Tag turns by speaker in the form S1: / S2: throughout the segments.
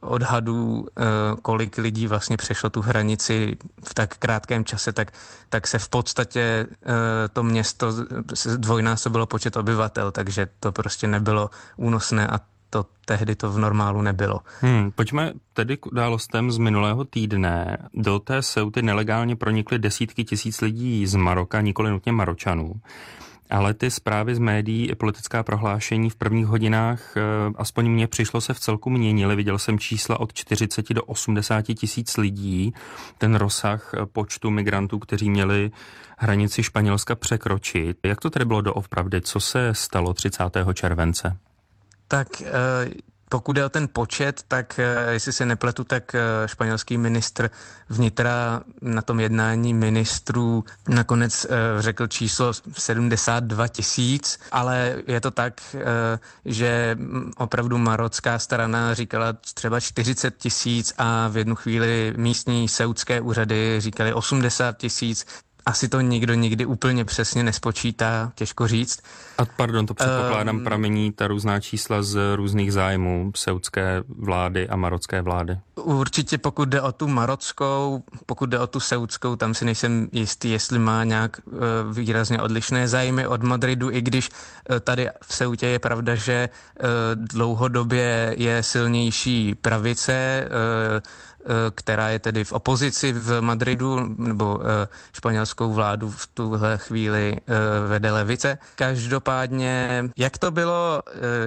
S1: odhadů, kolik lidí vlastně přešlo tu hranici v tak krátkém čase, tak se v podstatě to město dvojnásobilo počet obyvatel, takže to prostě nebylo únosné a tehdy to v normálu nebylo.
S2: Pojďme tedy k událostem z minulého týdne. Do té Ceuty nelegálně pronikly desítky tisíc lidí z Maroka, nikoli nutně Maročanů. Ale ty zprávy z médií i politická prohlášení v prvních hodinách, aspoň mně přišlo, se v celku měnily. Viděl jsem čísla od 40 do 80 tisíc lidí. Ten rozsah počtu migrantů, kteří měli hranici Španělska překročit. Jak to tedy bylo doopravdy? Co se stalo 30. července?
S1: Tak pokud je o ten počet, tak jestli se nepletu, tak španělský ministr vnitra na tom jednání ministrů nakonec řekl číslo 72 tisíc, ale je to tak, že opravdu marocká strana říkala třeba 40 tisíc a v jednu chvíli místní seudské úřady říkali 80 tisíc. Asi to nikdo nikdy úplně přesně nespočítá, těžko říct.
S2: A pardon, to předpokládám pramení ta různá čísla z různých zájmů saudské vlády a marocké vlády.
S1: Určitě pokud jde o tu marockou, pokud jde o tu saudskou, tam si nejsem jistý, jestli má nějak výrazně odlišné zájmy od Madridu, i když tady v Ceutě je pravda, že dlouhodobě je silnější pravice, která je tedy v opozici v Madridu, nebo španělskou vládu v tuhle chvíli vede levice. Každopádně, jak to bylo,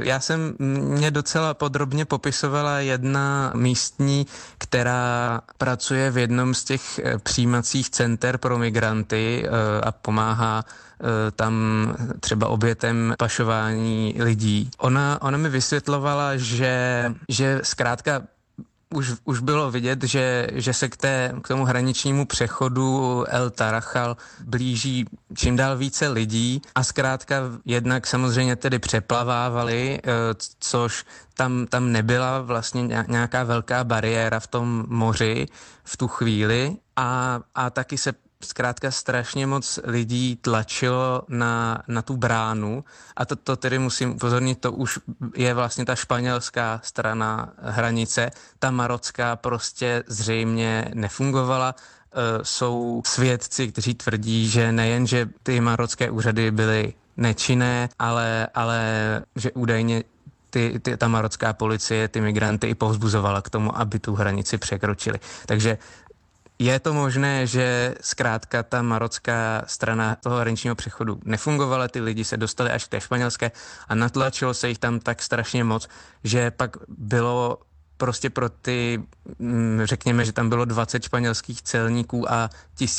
S1: mě docela podrobně popisovala jedna místní, která pracuje v jednom z těch přijímacích center pro migranty a pomáhá tam třeba obětem pašování lidí. Ona mi vysvětlovala, že zkrátka už bylo vidět, že se k tomu hraničnímu přechodu El Tarajal blíží čím dál více lidí a zkrátka jednak samozřejmě tedy přeplavávali, což tam nebyla vlastně nějaká velká bariéra v tom moři v tu chvíli a taky se zkrátka strašně moc lidí tlačilo na tu bránu a to tedy musím upozornit, to už je vlastně ta španělská strana hranice, ta marocká prostě zřejmě nefungovala. Jsou svědci, kteří tvrdí, že nejen, že ty marocké úřady byly nečinné, ale že údajně ta marocká policie ty migranty i povzbuzovala k tomu, aby tu hranici překročili. Takže je to možné, že zkrátka ta marocká strana toho hraničního přechodu nefungovala, ty lidi se dostali až k té španělské a natlačilo se jich tam tak strašně moc, že pak bylo prostě pro ty, řekněme, že tam bylo 20 španělských celníků a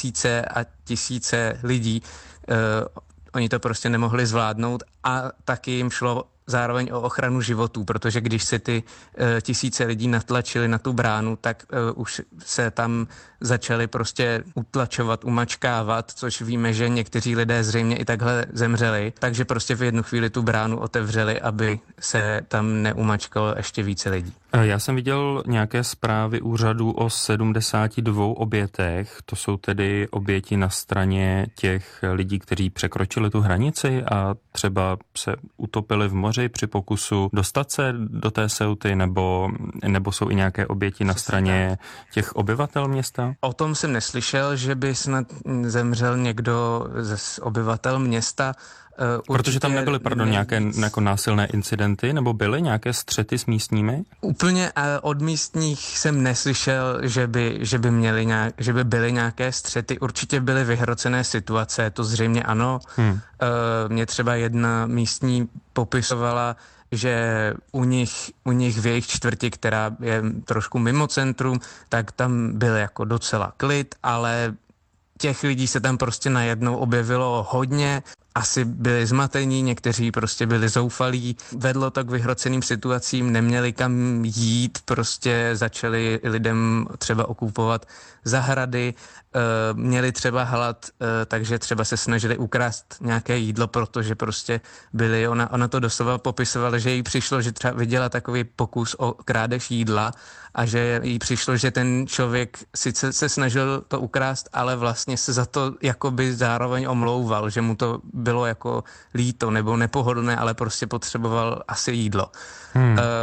S1: tisíce lidí. Oni to prostě nemohli zvládnout a taky jim šlo zároveň o ochranu životů, protože když se ty tisíce lidí natlačili na tu bránu, tak už se tam začali prostě utlačovat, umačkávat, což víme, že někteří lidé zřejmě i takhle zemřeli, takže prostě v jednu chvíli tu bránu otevřeli, aby se tam neumačkalo ještě více lidí.
S2: Já jsem viděl nějaké zprávy úřadu o 72 obětech, to jsou tedy oběti na straně těch lidí, kteří překročili tu hranici a třeba se utopili v moři při pokusu dostat se do té Ceuty, nebo jsou i nějaké oběti na straně těch obyvatel města?
S1: O tom jsem neslyšel, že by snad zemřel někdo ze obyvatel města.
S2: Protože tam nebyly, nějaké jako násilné incidenty, nebo byly nějaké střety s místními?
S1: Úplně od místních jsem neslyšel, že by byly nějaké střety. Určitě byly vyhrocené situace, to zřejmě ano. Mě třeba jedna místní popisovala, že u nich v jejich čtvrti, která je trošku mimo centrum, tak tam byl jako docela klid, ale těch lidí se tam prostě najednou objevilo hodně, asi byli zmatení, někteří prostě byli zoufalí, vedlo to k vyhroceným situacím, neměli kam jít, prostě začali lidem třeba okupovat zahrady, měli třeba hlad, takže třeba se snažili ukrást nějaké jídlo, protože prostě byli, ona to doslova popisovala, že jí přišlo, že třeba viděla takový pokus o krádež jídla a že jí přišlo, že ten člověk sice se snažil to ukrást, ale vlastně se za to jakoby zároveň omlouval, že mu to bylo jako líto nebo nepohodlné, ale prostě potřeboval asi jídlo.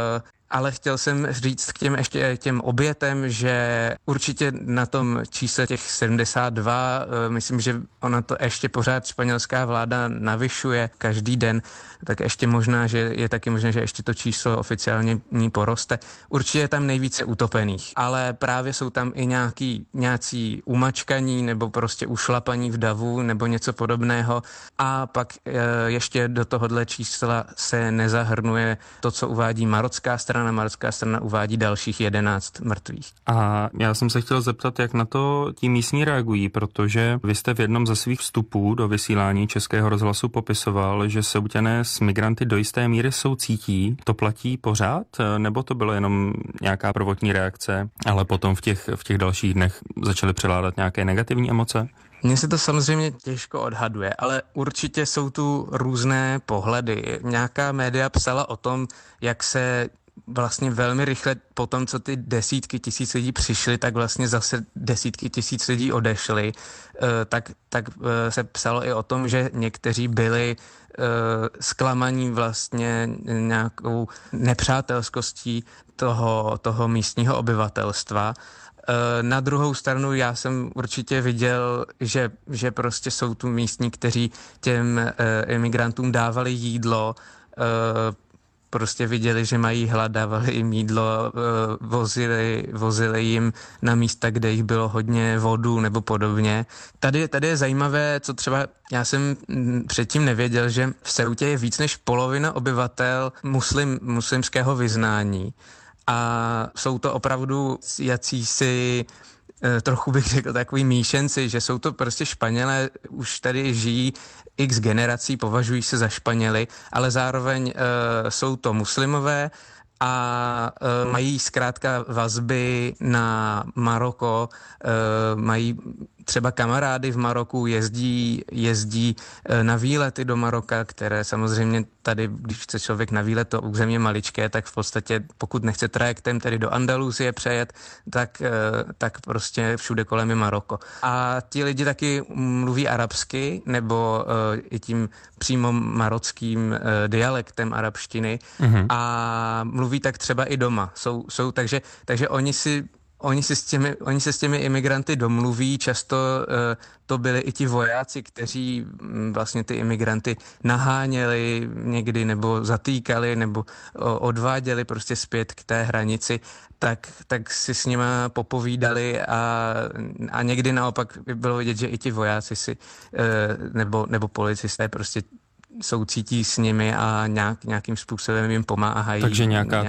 S1: Ale chtěl jsem říct k těm obětem, že určitě na tom čísle těch 72, myslím, že ona to ještě pořád španělská vláda navyšuje každý den, tak ještě možná, že je taky možné, že ještě to číslo oficiálně ní poroste. Určitě je tam nejvíce utopených, ale právě jsou tam i nějací umačkaní nebo prostě ušlapaní v davu nebo něco podobného. A pak ještě do tohohle čísla se nezahrnuje to, co uvádí marocká strana. Marocká strana uvádí dalších 11 mrtvých.
S2: A já jsem se chtěl zeptat, jak na to ti místní reagují, protože vy jste v jednom ze svých vstupů do vysílání Českého rozhlasu popisoval, že Seuťané s migranty do jisté míry soucítí. To platí pořád? Nebo to bylo jenom nějaká prvotní reakce, ale potom v těch dalších dnech začaly převládat nějaké negativní emoce?
S1: Mně se to samozřejmě těžko odhaduje, ale určitě jsou tu různé pohledy. Nějaká média psala o tom, jak se vlastně velmi rychle po tom, co ty desítky tisíc lidí přišly, tak vlastně zase desítky tisíc lidí odešly. Tak se psalo i o tom, že někteří byli zklamaní vlastně nějakou nepřátelskostí toho místního obyvatelstva. Na druhou stranu já jsem určitě viděl, že prostě jsou tu místní, kteří těm imigrantům dávali jídlo, prostě viděli, že mají hlad, dávali jim jídlo, vozili jim na místa, kde jich bylo hodně vodu nebo podobně. Tady je zajímavé, co třeba já jsem předtím nevěděl, že v Ceutě je víc než polovina obyvatel muslimského vyznání. A jsou to opravdu jacísi, trochu bych řekl, takový míšenci, že jsou to prostě Španělé, už tady žijí x generací, považují se za Španěly, ale zároveň jsou to muslimové a mají zkrátka vazby na Maroko, mají třeba kamarády v Maroku, jezdí na výlety do Maroka, které samozřejmě tady, když chce člověk na výlet, to území je maličké, tak v podstatě, pokud nechce trajektem tedy do Andalusie přejet, tak prostě všude kolem je Maroko. A ti lidi taky mluví arabsky, nebo i tím přímo marockým dialektem arabštiny a mluví tak třeba i doma. Takže oni se s těmi imigranty domluví, často to byli i ti vojáci, kteří vlastně ty imigranty naháněli někdy nebo zatýkali nebo odváděli prostě zpět k té hranici, tak si s nima popovídali a někdy naopak bylo vidět, že i ti vojáci si nebo policisté prostě soucítí s nimi a nějakým způsobem jim pomáhají.
S2: Takže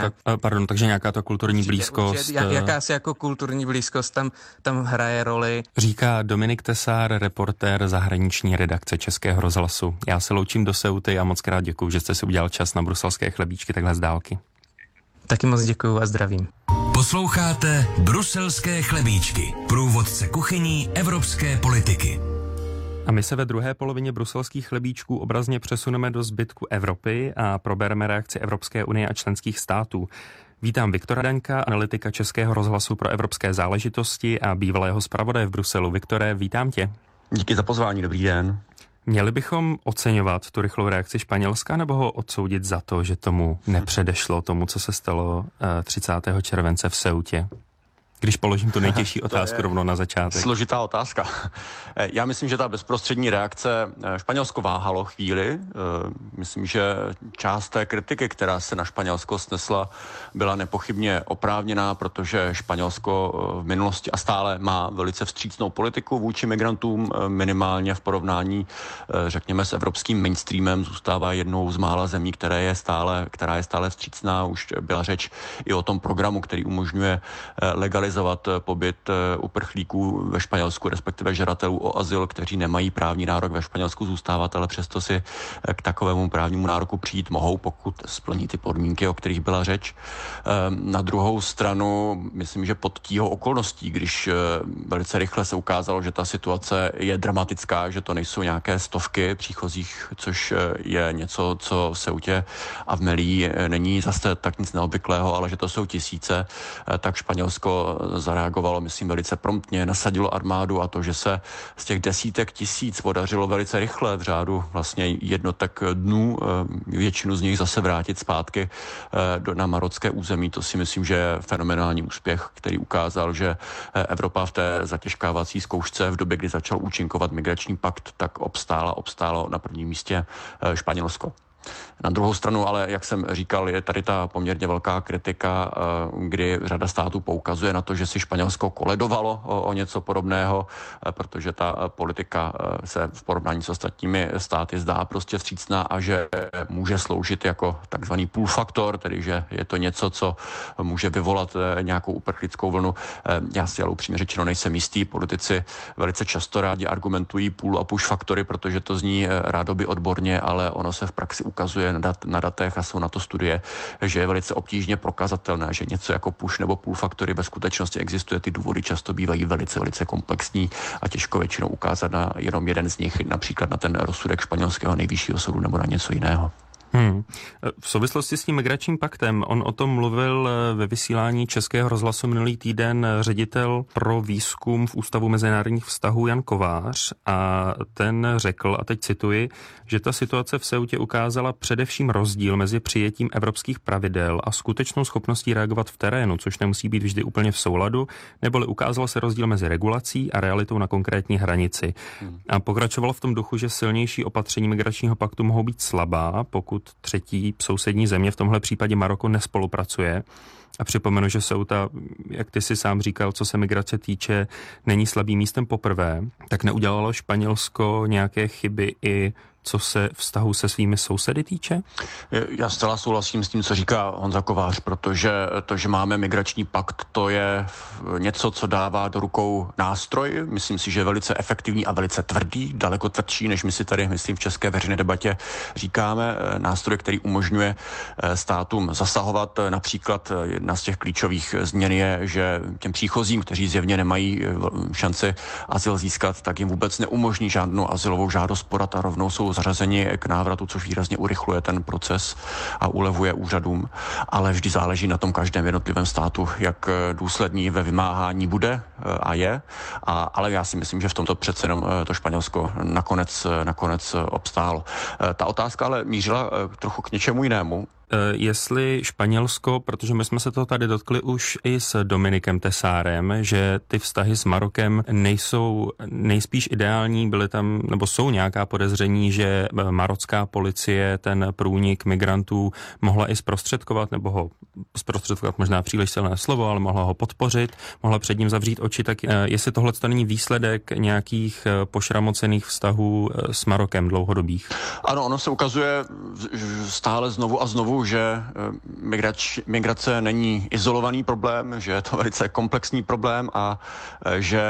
S2: nějaká ta kulturní blízkost.
S1: Jakási jako kulturní blízkost tam hraje roli.
S2: Říká Dominik Tesár, reportér zahraniční redakce Českého rozhlasu. Já se loučím do Ceuty a moc krát děkuju, že jste si udělal čas na bruselské chlebíčky takhle z dálky.
S1: Taky moc děkuju a zdravím.
S3: Posloucháte Bruselské chlebíčky, průvodce kuchyní evropské politiky.
S2: A my se ve druhé polovině bruselských chlebíčků obrazně přesuneme do zbytku Evropy a probereme reakci Evropské unie a členských států. Vítám Viktora Daňka, analytika Českého rozhlasu pro evropské záležitosti a bývalého zpravodaje v Bruselu. Viktore, vítám tě.
S4: Díky za pozvání, dobrý den.
S2: Měli bychom oceňovat tu rychlou reakci Španělska nebo ho odsoudit za to, že tomu nepředešlo, tomu, co se stalo 30. července v Ceutě? Když položím tu nejtěžší otázku rovnou na začátek.
S4: Složitá otázka. Já myslím, že ta bezprostřední reakce, Španělsko váhalo chvíli. Myslím, že část té kritiky, která se na Španělsko snesla, byla nepochybně oprávněná, protože Španělsko v minulosti a stále má velice vstřícnou politiku vůči migrantům, minimálně v porovnání, řekněme, s evropským mainstreamem, zůstává jednou z mála zemí, která je stále vstřícná. Už byla řeč i o tom programu, který umožňuje legalizovat pobyt uprchlíků ve Španělsku, respektive žadatelů o azyl, kteří nemají právní nárok ve Španělsku zůstávat, ale přesto si k takovému právnímu nároku přijít mohou, pokud splní ty podmínky, o kterých byla řeč. Na druhou stranu, myslím, že pod tíhou okolností, když velice rychle se ukázalo, že ta situace je dramatická, že to nejsou nějaké stovky příchozích, což je něco, co v Ceutě a v Melí není zase tak nic neobvyklého, ale že to jsou tisíce, tak Španělsko zareagovalo, myslím, velice promptně, nasadilo armádu a to, že se z těch desítek tisíc podařilo velice rychle v řádu vlastně jednotek dnů většinu z nich zase vrátit zpátky na marocké území. To si myslím, že je fenomenální úspěch, který ukázal, že Evropa v té zatěžkávací zkoušce v době, kdy začal účinkovat migrační pakt, tak obstálo na prvním místě Španělsko. Na druhou stranu, ale jak jsem říkal, je tady ta poměrně velká kritika, kdy řada států poukazuje na to, že si Španělsko koledovalo o něco podobného, protože ta politika se v porovnání s ostatními státy zdá prostě vstřícná a že může sloužit jako takzvaný pull faktor, tedy že je to něco, co může vyvolat nějakou uprchlickou vlnu. Já si ale upřímně řečeno nejsem jistý. Politici velice často rádi argumentují pull a push faktory, protože to zní rádoby odborně, ale ono se v praxi ukazuje na datech a jsou na to studie, že je velice obtížně prokazatelné, že něco jako push nebo pull faktory ve skutečnosti existuje. Ty důvody často bývají velice komplexní a těžko většinou ukázat na jenom jeden z nich, například na ten rozsudek španělského nejvyššího soudu nebo na něco jiného.
S2: V souvislosti s tím migračním paktem, on o tom mluvil ve vysílání Českého rozhlasu minulý týden ředitel pro výzkum v Ústavu mezinárodních vztahů Jan Kovář a ten řekl, a teď cituji, že ta situace v Ceutě ukázala především rozdíl mezi přijetím evropských pravidel a skutečnou schopností reagovat v terénu, což nemusí být vždy úplně v souladu, neboli ukázal se rozdíl mezi regulací a realitou na konkrétní hranici. A pokračoval v tom duchu, že silnější opatření migračního paktu mohou být slabá, pokud třetí sousední země, v tomhle případě Maroko, nespolupracuje. A připomenu, že Ceuta, jak ty si sám říkal, co se migrace týče, není slabým místem poprvé, tak neudělalo Španělsko nějaké chyby i co se vztahu se svými sousedy týče?
S4: Já zcela souhlasím s tím, co říká Honza Kovář, protože to, že máme migrační pakt, to je něco, co dává do rukou nástroj. Myslím si, že je velice efektivní a velice tvrdý, daleko tvrdší, než my si tady, myslím, v české veřejné debatě říkáme. Nástroj, který umožňuje státům zasahovat. Například jedna z těch klíčových změn je, že těm příchozím, kteří zjevně nemají šanci azyl získat, tak jim vůbec neumožní žádnou azylovou žádost podat a rovnou jsou zařazeni k návratu, což výrazně urychluje ten proces a ulevuje úřadům. Ale vždy záleží na tom každém jednotlivém státu, jak důsledný ve vymáhání bude a je. Ale já si myslím, že v tomto přece jenom to Španělsko nakonec obstálo. Ta otázka ale mířila trochu k něčemu jinému.
S2: Jestli Španělsko, protože my jsme se toho tady dotkli už i s Dominikem Tesárem, že ty vztahy s Marokem nejsou nejspíš ideální, byly tam, nebo jsou nějaká podezření, že marocká policie ten průnik migrantů mohla i zprostředkovat, nebo ho zprostředkovat možná příliš silné slovo, ale mohla ho podpořit, mohla před ním zavřít oči, tak jestli tohle to není výsledek nějakých pošramocených vztahů s Marokem dlouhodobých.
S4: Ano, ono se ukazuje stále znovu a znovu, že migrace není izolovaný problém, že je to velice komplexní problém a že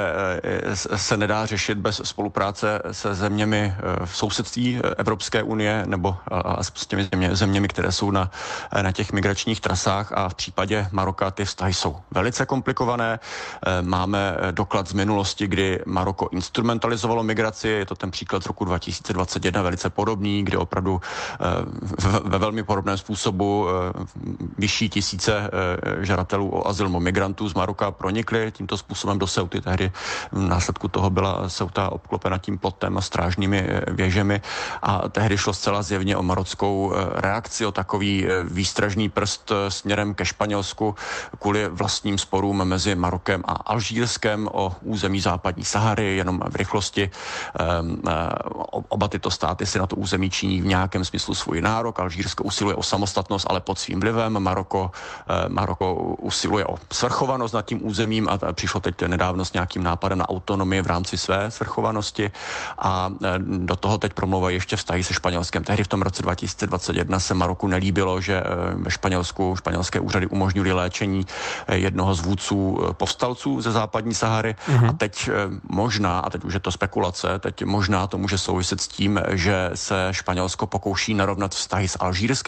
S4: se nedá řešit bez spolupráce se zeměmi v sousedství Evropské unie nebo s těmi zeměmi, které jsou na těch migračních trasách a v případě Maroka ty vztahy jsou velice komplikované. Máme doklad z minulosti, kdy Maroko instrumentalizovalo migraci, je to ten příklad z roku 2021 velice podobný, kde opravdu ve velmi podobném způsobu vyšší tisíce žadatelů o azyl migrantů z Maroka pronikly tímto způsobem do Ceuty. Tehdy v následku toho byla Ceuta obklopena tím plotem a strážnými věžemi a tehdy šlo zcela zjevně o marockou reakci, o takový výstražný prst směrem ke Španělsku kvůli vlastním sporům mezi Marokem a Alžírskem o území západní Sahary, jenom v rychlosti. Oba tyto státy si na to území činí v nějakém smyslu svůj nárok. Alžírsko usiluje o samostatnost, ale pod svým vlivem. Maroko usiluje o svrchovanost nad tím územím a přišlo teď nedávno s nějakým nápadem na autonomii v rámci své svrchovanosti a do toho teď promlouvají ještě vztahy se Španělskem. Tehdy v tom roce 2021 se Maroku nelíbilo, že ve Španělsku španělské úřady umožnily léčení jednoho z vůdců povstalců ze západní Sahary a teď možná, a teď už je to spekulace, teď možná to může souviset s tím, že se Španělsko pokouší narovnat vztahy s Alžírskem, protože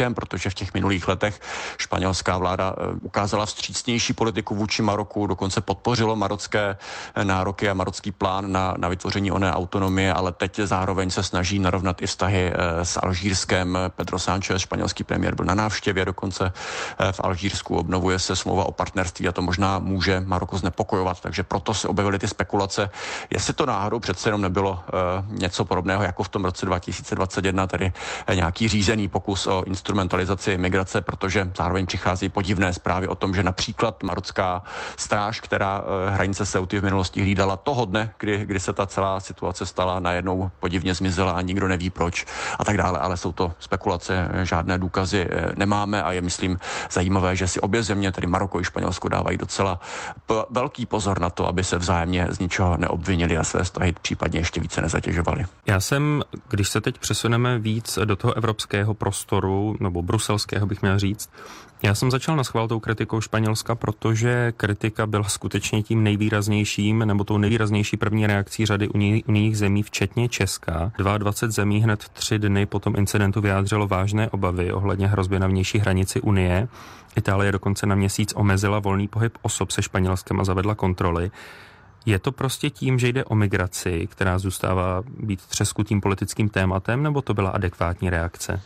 S4: v těch minulých letech španělská vláda ukázala vstřícnější politiku vůči Maroku, dokonce podpořilo marocké nároky a marocký plán na vytvoření oné autonomie, ale teď zároveň se snaží narovnat i vztahy s Alžírskem. Pedro Sánchez, španělský premiér, byl na návštěvě dokonce v Alžírsku, obnovuje se smlouva o partnerství a to možná může Maroko znepokojovat, takže proto se objevily ty spekulace, jestli to náhodou přece jenom nebylo něco podobného jako v tom roce 2021, tedy nějaký řízený pokus o instrumentalizaci migrace, protože zároveň přichází podivné zprávy o tom, že například marocká stráž, která hranice Ceuty v minulosti hlídala toho dne, kdy se ta celá situace stala, najednou podivně zmizela a nikdo neví proč a tak dále, ale jsou to spekulace, žádné důkazy nemáme a je, myslím, zajímavé, že si obě země, tedy Maroko i Španělsko, dávají docela velký pozor na to, aby se vzájemně z ničeho neobvinili a své vztahy případně ještě více nezatěžovali.
S2: Já jsem, když se teď přesuneme víc do toho evropského prostoru, nebo bruselského bych měl říct, já jsem začal naschvál tou kritikou Španělska, protože kritika byla skutečně tím nejvýraznějším, nebo tou nejvýraznější první reakcí řady unijních zemí, včetně Česka. 22 zemí hned 3 dny po tom incidentu vyjádřilo vážné obavy ohledně hrozby na vnější hranici Unie. Itálie dokonce na měsíc omezila volný pohyb osob se Španělskem a zavedla kontroly. Je to prostě tím, že jde o migraci, která zůstává být třeskutým politickým tématem, nebo to byla adekvátní reakce?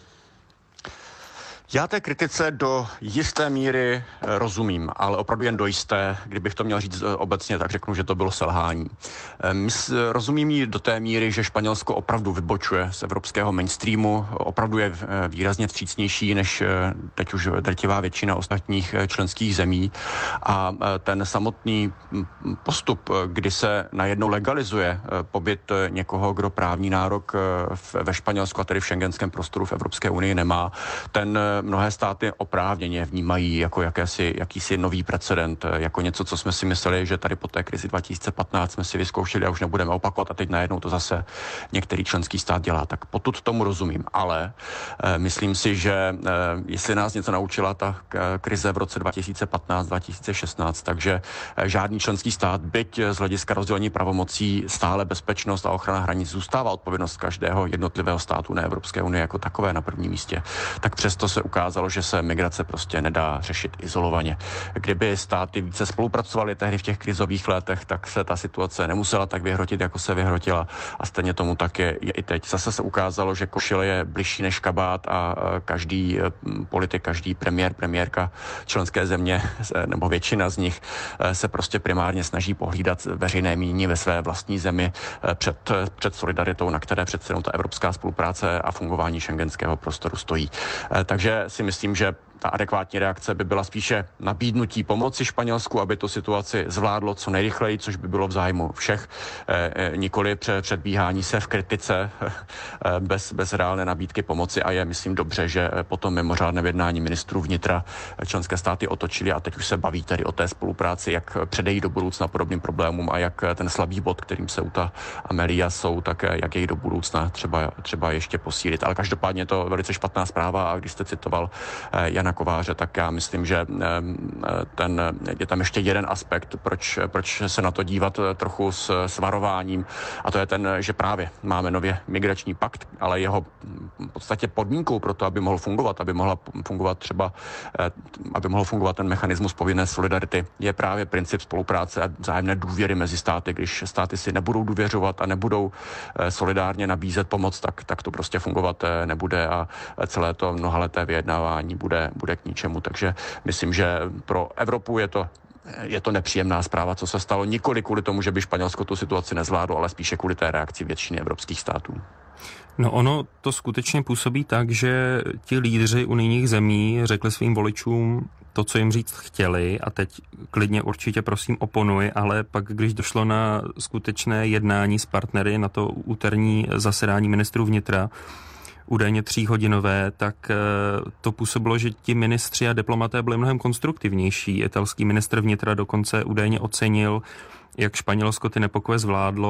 S4: Já té kritice do jisté míry rozumím, ale opravdu jen do jisté. Kdybych to měl říct obecně, tak řeknu, že to bylo selhání. Rozumím jí do té míry, že Španělsko opravdu vybočuje z evropského mainstreamu, opravdu je výrazně vstřícnější než teď už drtivá většina ostatních členských zemí a ten samotný postup, kdy se najednou legalizuje pobyt někoho, kdo právní nárok ve Španělsku a tedy v schengenském prostoru v Evropské unii nemá, ten mnohé státy oprávněně vnímají jako jakýsi nový precedent, jako něco, co jsme si mysleli, že tady po té krizi 2015 jsme si vyzkoušeli a už nebudeme opakovat a teď najednou to zase některý členský stát dělá. Tak potud tomu rozumím, ale myslím si, že jestli nás něco naučila ta krize v roce 2015-2016, takže žádný členský stát, byť z hlediska rozdělení pravomocí stále bezpečnost a ochrana hranic zůstává odpovědnost každého jednotlivého státu na Evropské unie jako takové na prvním místě, tak přesto se ukázalo, že se migrace prostě nedá řešit izolovaně. Kdyby státy více spolupracovaly tehdy v těch krizových letech, tak se ta situace nemusela tak vyhrotit, jako se vyhrotila a stejně tomu tak je i teď. Zase se ukázalo, že košile je bližší než kabát a každý politik, každý premiérka členské země, nebo většina z nich se prostě primárně snaží pohlídat veřejné mínění ve své vlastní zemi před solidaritou, na které přece jenom ta evropská spolupráce a fungování schengenského prostoru stojí. Takže si myslím, že ta adekvátní reakce by byla spíše nabídnutí pomoci Španělsku, aby tu situaci zvládlo co nejrychleji, což by bylo v zájmu všech, nikoli předbíhání se v kritice bez reálné nabídky pomoci a je, myslím, dobře, že po tom mimořádném jednání ministrů vnitra členské státy otočily a teď už se baví tedy o té spolupráci, jak předejít do budoucna podobným problémům a jak ten slabý bod, kterým Ceuta a Melilla jsou, tak jak jej do budoucna třeba ještě posílit. Ale každopádně je to velice špatná zpráva a když jste citoval Jana Kováře, tak já myslím, že je tam ještě jeden aspekt, proč se na to dívat trochu s varováním, a to je ten, že právě máme nově migrační pakt, ale jeho v podstatě podmínkou pro to, aby mohl fungovat, aby mohl fungovat ten mechanismus povinné solidarity, je právě princip spolupráce a vzájemné důvěry mezi státy. Když státy si nebudou důvěřovat a nebudou solidárně nabízet pomoc, tak to prostě fungovat nebude a celé to mnohaleté vyjednávání bude k ničemu. Takže myslím, že pro Evropu je to nepříjemná zpráva, co se stalo. Nikoli kvůli tomu, že by Španělsko tu situaci nezvládlo, ale spíše kvůli té reakci většiny evropských států.
S2: No ono to skutečně působí tak, že ti lídři unijních zemí řekli svým voličům to, co jim říct chtěli a teď klidně určitě prosím oponuj, ale pak, když došlo na skutečné jednání s partnery, na to úterní zasedání ministrů vnitra, údajně 3hodinové, tak to působilo, že ti ministři a diplomaté byli mnohem konstruktivnější. Italský ministr vnitra dokonce údajně ocenil, jak Španělsko ty nepokoje zvládlo.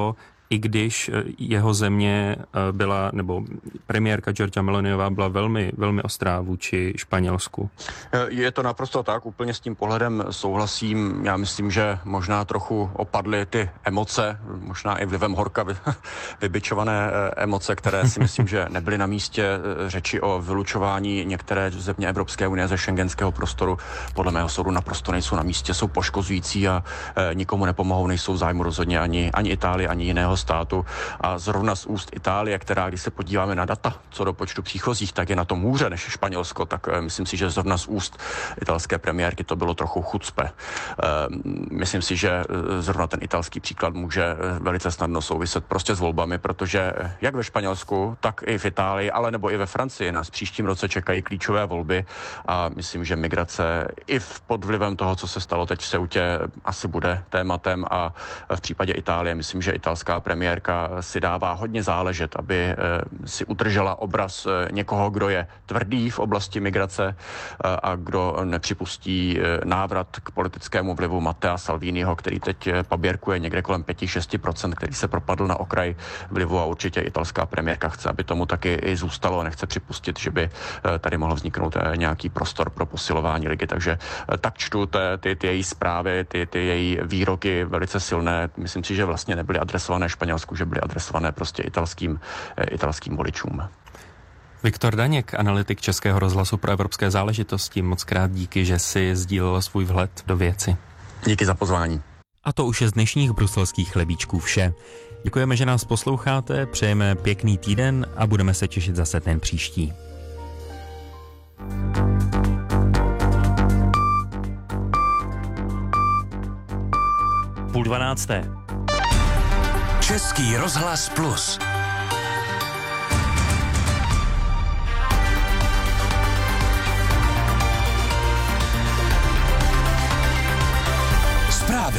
S2: i když jeho země byla, nebo premiérka Giorgia Meloniová byla velmi, velmi ostrá vůči Španělsku.
S4: Je to naprosto tak, úplně s tím pohledem souhlasím. Já myslím, že možná trochu opadly ty emoce, možná i vlivem horka vybičované emoce, které si myslím, že nebyly na místě. Řeči o vylučování některé země Evropské unie ze schengenského prostoru podle mého soudu naprosto nejsou na místě, jsou poškozující a nikomu nepomohou, nejsou v zájmu rozhodně ani Itálie, ani jiného státu. A zrovna z úst Itálie, která, když se podíváme na data co do počtu příchozích, tak je na tom hůře než Španělsko, tak myslím si, že zrovna z úst italské premiérky to bylo trochu chucpe. Myslím si, že zrovna ten italský příklad může velice snadno souviset prostě s volbami, protože jak ve Španělsku, tak i v Itálii, ale nebo i ve Francii nás příštím roce čekají klíčové volby a myslím, že migrace i pod vlivem toho, co se stalo teď v Ceutě, asi bude tématem a v případě Itálie myslím, že italská premiérka si dává hodně záležet, aby si udržela obraz někoho, kdo je tvrdý v oblasti migrace a kdo nepřipustí návrat k politickému vlivu Mattea Salviniho, který teď paběrkuje někde kolem 5-6%, který se propadl na okraj vlivu a určitě italská premiérka chce, aby tomu taky i zůstalo, nechce připustit, že by tady mohl vzniknout nějaký prostor pro posilování ligy, takže tak čtu ty její zprávy, ty její výroky velice silné. Myslím si, že vlastně nebyly adresované Španělsku, že byly adresované prostě italským voličům.
S2: Viktor Daněk, analytik Českého rozhlasu pro evropské záležitosti. Moc krát díky, že si sdílel svůj vhled do věci.
S4: Díky za pozvání.
S5: A to už je z dnešních bruselských chlebíčků vše. Děkujeme, že nás posloucháte, přejeme pěkný týden a budeme se těšit zase ten příští. Půl 12.
S3: Český rozhlas Plus. Zprávy.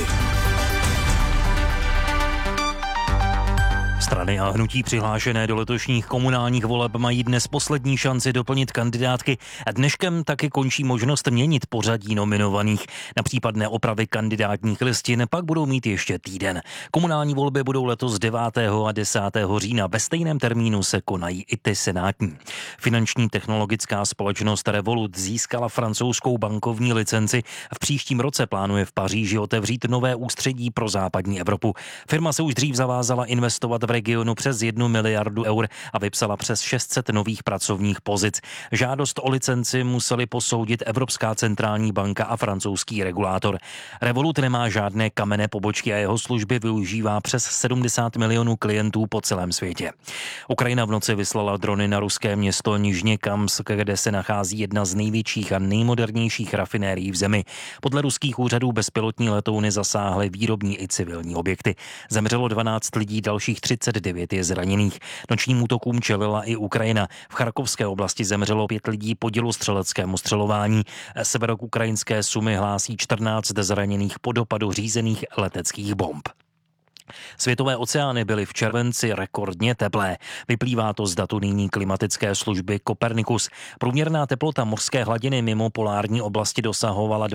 S5: Strany a hnutí přihlášené do letošních komunálních voleb mají dnes poslední šanci doplnit kandidátky a dneškem taky končí možnost měnit pořadí nominovaných. Na případné opravy kandidátních listin pak budou mít ještě týden. Komunální volby budou letos 9. a 10. října. Ve stejném termínu se konají i ty senátní. Finanční technologická společnost Revolut získala francouzskou bankovní licenci a v příštím roce plánuje v Paříži otevřít nové ústředí pro západní Evropu. Firma se už dřív zavázala investovat v regionu přes 1 miliardu eur a vypsala přes 600 nových pracovních pozic. Žádost o licenci museli posoudit Evropská centrální banka a francouzský regulátor. Revolut nemá žádné kamenné pobočky a jeho služby využívá přes 70 milionů klientů po celém světě. Ukrajina v noci vyslala drony na ruské město Nižněkamsk, kde se nachází jedna z největších a nejmodernějších rafinérií v zemi. Podle ruských úřadů bezpilotní letouny zasáhly výrobní i civilní objekty. Zemřelo 12 lidí, dalších 39 je zraněných. Nočním útokům čelila i Ukrajina. V Charkovské oblasti zemřelo 5 lidí po dělostřeleckému střelování. Severoukrajinské Sumy hlásí 14 zraněných po dopadu řízených leteckých bomb. Světové oceány byly v červenci rekordně teplé. Vyplývá to z datu nyní klimatické služby Copernicus. Průměrná teplota mořské hladiny mimo polární oblasti dosahovala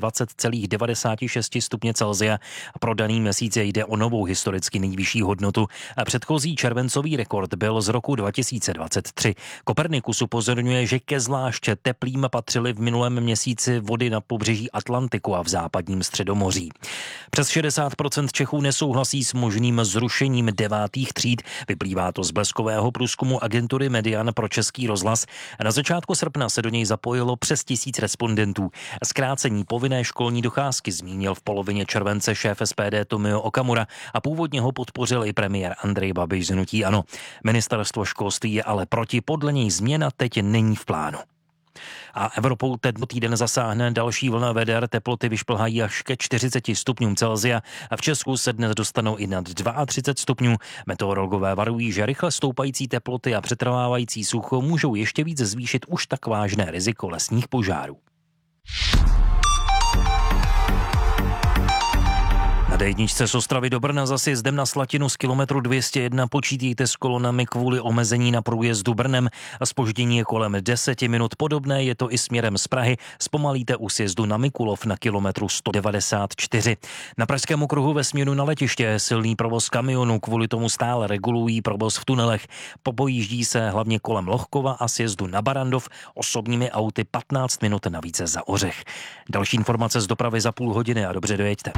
S5: 20,96 stupně Celsia. Pro daný měsíc jde o novou historicky nejvyšší hodnotu. Předchozí červencový rekord byl z roku 2023. Copernicus upozorňuje, že ke zvláště teplým patřily v minulém měsíci vody na pobřeží Atlantiku a v západním Středomoří. Přes 60% Čechů nesouhlasí s možným zrušením 9. tříd. Vyplývá to z bleskového průzkumu agentury Median pro Český rozhlas. Na začátku srpna se do něj zapojilo přes 1000 respondentů. Zkrácení povinné školní docházky zmínil v polovině července šéf SPD Tomio Okamura a původně ho podpořil i premiér Andrej Babiš z hnutí ANO. Ministerstvo školství je ale proti, podle něj změna teď není v plánu. A Evropou tento týden zasáhne další vlna veder, teploty vyšplhají až ke 40 stupňům Celsia a v Česku se dnes dostanou i nad 32 stupňů. Meteorologové varují, že rychle stoupající teploty a přetrvávající sucho můžou ještě víc zvýšit už tak vážné riziko lesních požárů. D1 z Ostravy do Brna za sjezdem na Slatinu z kilometru 201 počítejte s kolonami kvůli omezení na průjezdu Brnem a zpoždění je kolem 10 minut. Podobné je to i směrem z Prahy. Zpomalíte u sjezdu na Mikulov na kilometru 194. Na pražském okruhu ve směru na letiště je silný provoz kamionů, kvůli tomu stále regulují provoz v tunelech. Popojíždí se hlavně kolem Lohkova a sjezdu na Barandov osobními auty 15 minut navíc za Ořech. Další informace z dopravy za půl hodiny a dobře dojeďte.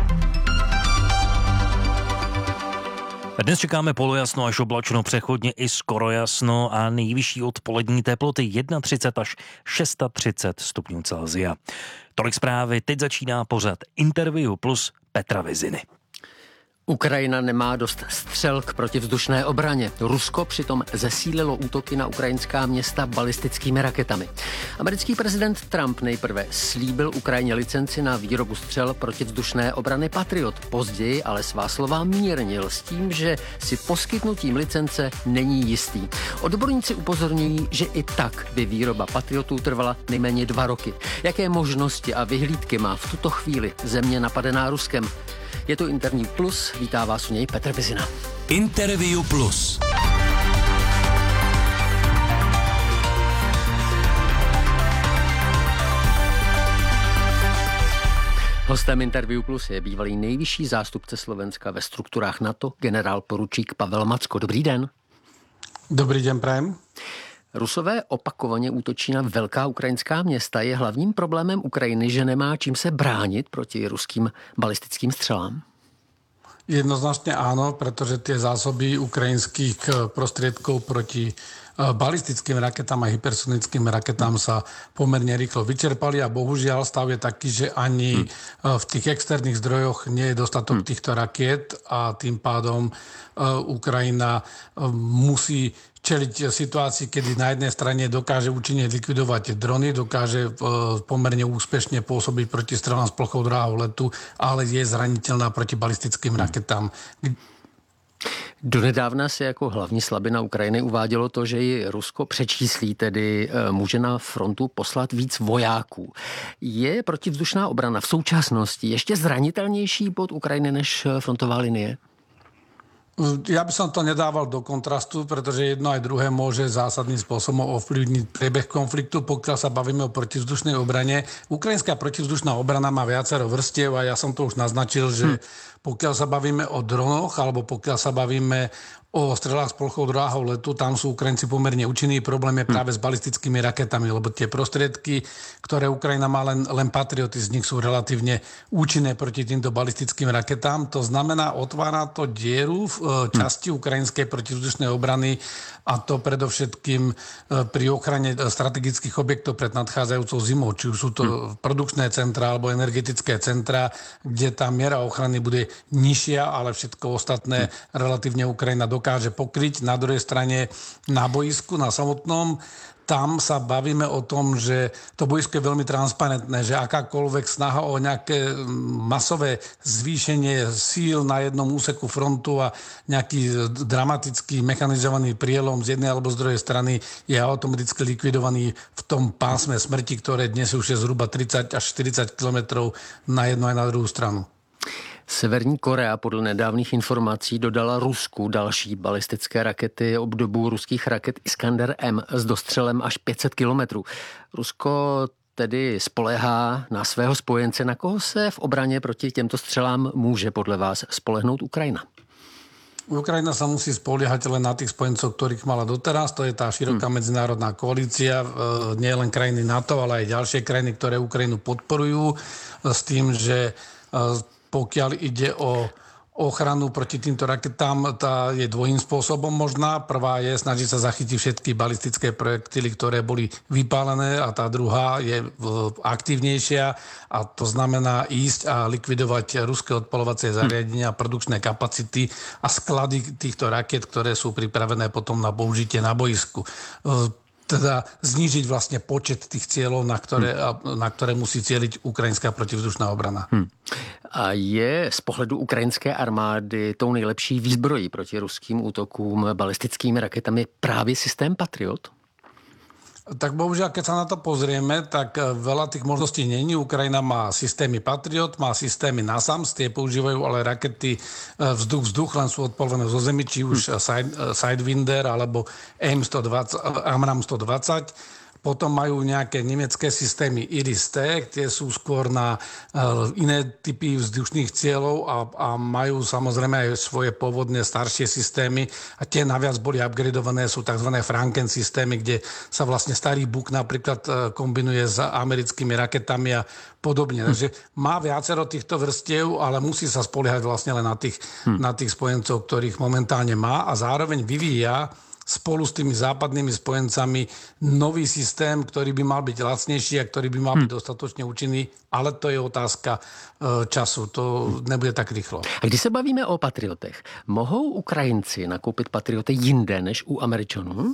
S5: Dnes čekáme polojasno až oblačno, přechodně i skoro jasno a nejvyšší odpolední teploty 31 až 630 stupňů Celsia. Tolik zprávy, teď začíná pořad Interview plus Petra Viziny.
S6: Ukrajina nemá dost střel k protivzdušné obraně. Rusko přitom zesílilo útoky na ukrajinská města balistickými raketami. Americký prezident Trump nejprve slíbil Ukrajině licenci na výrobu střel protivzdušné obrany Patriot. Později ale svá slova mírnil s tím, že si poskytnutím licence není jistý. Odborníci upozorňují, že i tak by výroba Patriotů trvala nejméně 2 roky. Jaké možnosti a vyhlídky má v tuto chvíli země napadená Ruskem? Je to Interview Plus, vítá vás u něj Petr Vizina.
S3: Interview Plus.
S6: Hostem Interview Plus je bývalý nejvyšší zástupce Slovenska ve strukturách NATO, generál poručík Pavel Macko. Dobrý den.
S7: Dobrý den, prajem.
S6: Rusové opakovaně útočí na velká ukrajinská města. Je hlavním problémem Ukrajiny, že nemá čím se bránit proti ruským balistickým střelám?
S7: Jednoznačne áno, pretože tie zásoby ukrajinských prostriedkov proti balistickým raketám a hypersonickým raketám sa pomerne rýchlo vyčerpali a bohužiaľ stav je taký, že ani v tých externých zdrojoch nie je dostatok týchto rakiet a tým pádom Ukrajina musí čeliť situácii, kedy na jednej strane dokáže účinne likvidovať drony, dokáže pomerne úspešne pôsobiť proti strelám s plochou dráhou letu, ale je zraniteľná proti balistickým raketám.
S6: Donedávna se jako hlavní slabina Ukrajiny uvádělo to, že ji Rusko přečíslí, tedy může na frontu poslat víc vojáků. Je protivzdušná obrana v současnosti ještě zranitelnější pod Ukrajiny než frontová linie?
S7: Ja by som to nedával do kontrastu, pretože jedno aj druhé môže zásadným spôsobom ovplyvniť priebeh konfliktu, pokiaľ sa bavíme o protivzdušnej obrane. Ukrajinská protivzdušná obrana má viacero vrstiev a ja som to už naznačil, že pokiaľ sa bavíme o dronoch alebo pokiaľ sa bavíme o strelách s plochou dráhou letu, tam sú Ukrajinci pomerne účinní. Problém je práve s balistickými raketami, lebo tie prostriedky, ktoré Ukrajina má, len Patrioty z nich sú relatívne účinné proti týmto balistickým raketám. To znamená, otvára to dieru v časti ukrajinskej protivzdušnej obrany a to predovšetkým pri ochrane strategických objektov pred nadchádzajúcou zimou. Či už sú to produkčné centra alebo energetické centra, kde tá miera ochrany bude nižšia, ale všetko ostatné relatívne Ukrajina dokáže pokryť. Na druhej strane na boisku, na samotnom, tam sa bavíme o tom, že to boisko je veľmi transparentné, že akákoľvek snaha o nejaké masové zvýšenie síl na jednom úseku frontu a nejaký dramatický mechanizovaný prielom z jednej alebo z druhej strany je automaticky likvidovaný v tom pásme smrti, ktoré dnes už je zhruba 30 až 40 kilometrov na jednu aj na druhou stranu.
S6: Severní Korea podle nedávných informací dodala Rusku další balistické rakety obdobu ruských raket Iskander-M s dostřelem až 500 kilometrů. Rusko tedy spoléhá na svého spojence. Na koho se v obraně proti těmto střelám může podle vás spolehnout Ukrajina?
S7: Ukrajina sa musí spoliehať len na tých spojencov, ktorých mala doteraz. To je tá široká medzinárodná koalícia, nie len krajiny NATO, ale aj ďalšie krajiny, ktoré Ukrajinu podporujú s tým, že pokiaľ ide o ochranu proti týmto raketám, tá je dvojím spôsobom možná. Prvá je snažiť sa zachytiť všetky balistické projektily, ktoré boli vypálené a tá druhá je aktívnejšia a to znamená ísť a likvidovať ruské odpalovacie zariadenia, produkčné kapacity a sklady týchto raket, ktoré sú pripravené potom na použitie na boisku. Teda znížiť vlastne počet tých cieľov, na ktoré musí cieliť ukrajinská protivzdušná obrana.
S6: A je z pohledu ukrajinské armády tou nejlepší výzbrojí proti ruským útokům balistickými raketami právě systém Patriot?
S7: Tak bohužiaľ, keď sa na to pozrieme, tak veľa tých možností není. Ukrajina má systémy Patriot, má systémy NASAMS, tie používajú ale rakety vzduch-vzduch, len sú odpolené zo zemi, či už Sidewinder alebo Amram 120. Potom majú nejaké nemecké systémy Iris-T, tie sú skôr na iné typy vzdušných cieľov a majú samozrejme aj svoje pôvodné staršie systémy a tie naviac boli upgradované, sú tzv. Franken systémy, kde sa vlastne starý Buk napríklad kombinuje s americkými raketami a podobne. Takže má viacero týchto vrstiev, ale musí sa spoliehať vlastne len na tých spojencov, ktorých momentálne má a zároveň vyvíja spolu s tými západnými spojencami nový systém, ktorý by mal byť lacnejší a ktorý by mal byť dostatočne účinný, ale to je otázka času, to nebude tak rýchlo.
S6: A když se bavíme o patriotech, mohou Ukrajinci nakoupit patrioty jinde než u Američanů?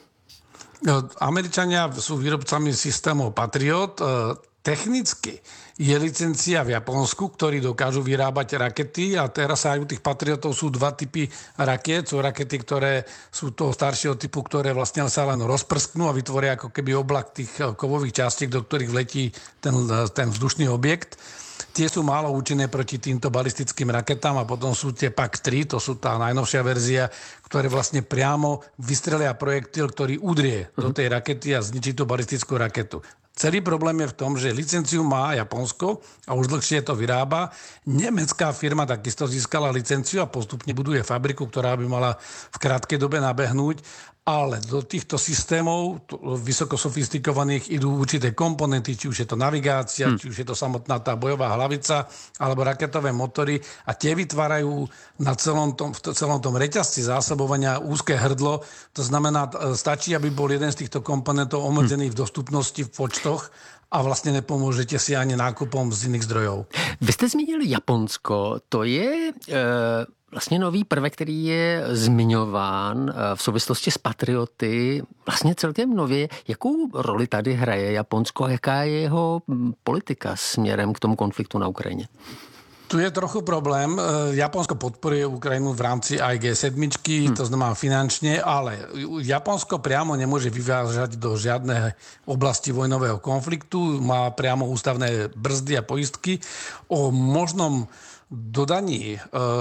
S7: Američania sú výrobcami systémov Patriot. Technicky je licencia v Japonsku, ktorí dokážu vyrábať rakety a teraz aj u tých Patriotov sú dva typy rakiet. Sú rakety, ktoré sú toho staršieho typu, ktoré vlastne sa len rozprsknú a vytvoria ako keby oblak tých kovových častiek, do ktorých vletí ten vzdušný objekt. Tie sú málo účinné proti týmto balistickým raketám a potom sú tie PAC-3, to sú tá najnovšia verzia, ktoré vlastne priamo vystrelia projektil, ktorý udrie do tej rakety a zničí tú balistickú raketu. Celý problém je v tom, že licenciu má Japonsko a už dlhšie to vyrába. Nemecká firma takisto získala licenciu a postupne buduje fabriku, ktorá by mala v krátkej dobe nabehnúť. Ale do týchto systémov vysoko sofistikovaných idú určité komponenty, či už je to navigácia, či už je to samotná tá bojová hlavica alebo raketové motory a tie vytvárajú v celom tom reťazci zásobovania úzke hrdlo. To znamená, stačí, aby bol jeden z týchto komponentov obmedzený v dostupnosti v počtoch a vlastně nepomůžete si ani nákupom z jiných zdrojů.
S6: Vy jste zmínili Japonsko, to je vlastně nový prvek, který je zmiňován v souvislosti s patrioty vlastně celkem nově. Jakou roli tady hraje Japonsko a jaká je jeho politika směrem k tomu konfliktu na Ukrajině?
S7: Tu je trochu problém. Japonsko podporuje Ukrajinu v rámci aj G7, to znamená finančne, ale Japonsko priamo nemôže vyvážať do žiadnej oblasti vojnového konfliktu, má priamo ústavné brzdy a poistky. O možnom dodaní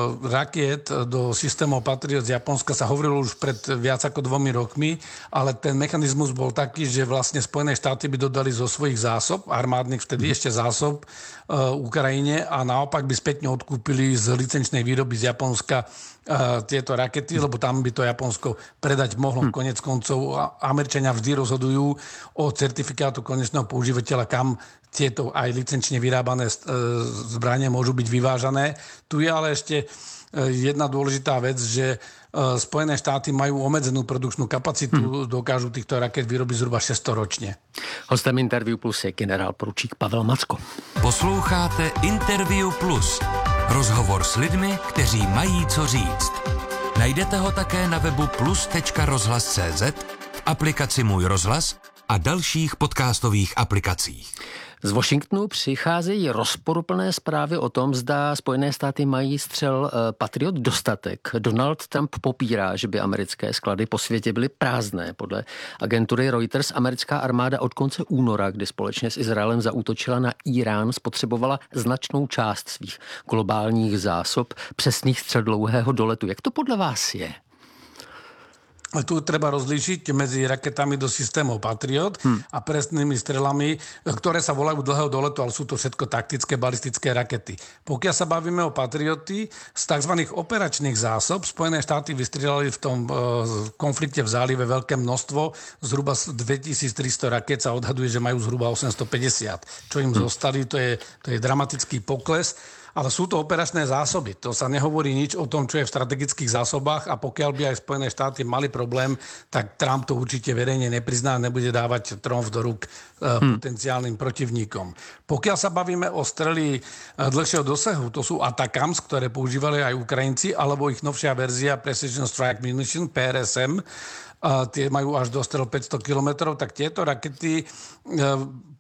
S7: rakiet do systémov Patriot z Japonska sa hovorilo už pred viac ako 2 rokmi, ale ten mechanizmus bol taký, že vlastne Spojené štáty by dodali zo svojich zásob, armádnych vtedy ešte zásob Ukrajine a naopak by spätne odkúpili z licenčnej výroby z Japonska tieto rakety, lebo tam by to Japonsko predať mohlo. Konec koncov Američania vždy rozhodujú o certifikátu konečného používateľa, kam tieto aj licenčne vyrábané zbranie môžu byť vyvážané. Tu je ale ešte jedna dôležitá vec, že Spojené štáty majú obmedzenú produkčnú kapacitu, dokážu týchto raket vyrobiť zhruba 600 ročne.
S6: Hostem Interview Plus je generál poručík Pavel Macko.
S3: Posloucháte Interview Plus. Rozhovor s lidmi, kteří mají co říct. Najdete ho také na webu plus.rozhlas.cz, v aplikaci Můj rozhlas a dalších podcastových aplikacích.
S6: Z Washingtonu přicházejí rozporuplné zprávy o tom, zda Spojené státy mají střel Patriot dostatek. Donald Trump popírá, že by americké sklady po světě byly prázdné. Podle agentury Reuters americká armáda od konce února, kdy společně s Izraelem zaútočila na Irán, spotřebovala značnou část svých globálních zásob přesných střel dlouhého doletu. Jak to podle vás je?
S7: Tu treba rozlíšiť medzi raketami do systémov Patriot a presnými strelami, ktoré sa volajú dlhého doletu, ale sú to všetko taktické balistické rakety. Pokiaľ sa bavíme o Patrioty, z tzv. Operačných zásob Spojené štáty vystrelali v tom konflikte v zálive veľké množstvo, zhruba 2300 raket sa odhaduje, že majú zhruba 850. Čo im zostali, to je dramatický pokles. Ale sú to operačné zásoby. To sa nehovorí nič o tom, čo je v strategických zásobách a pokiaľ by aj Spojené štáty mali problém, tak Trump to určite verejne neprizná a nebude dávať tromf do rúk potenciálnym protivníkom. Pokiaľ sa bavíme o strely dlhšieho dosahu, to sú ATACMS, ktoré používali aj Ukrajinci, alebo ich novšia verzia Precision Strike Munition, PRSM, tie majú až do strel 500 km, tak tieto rakety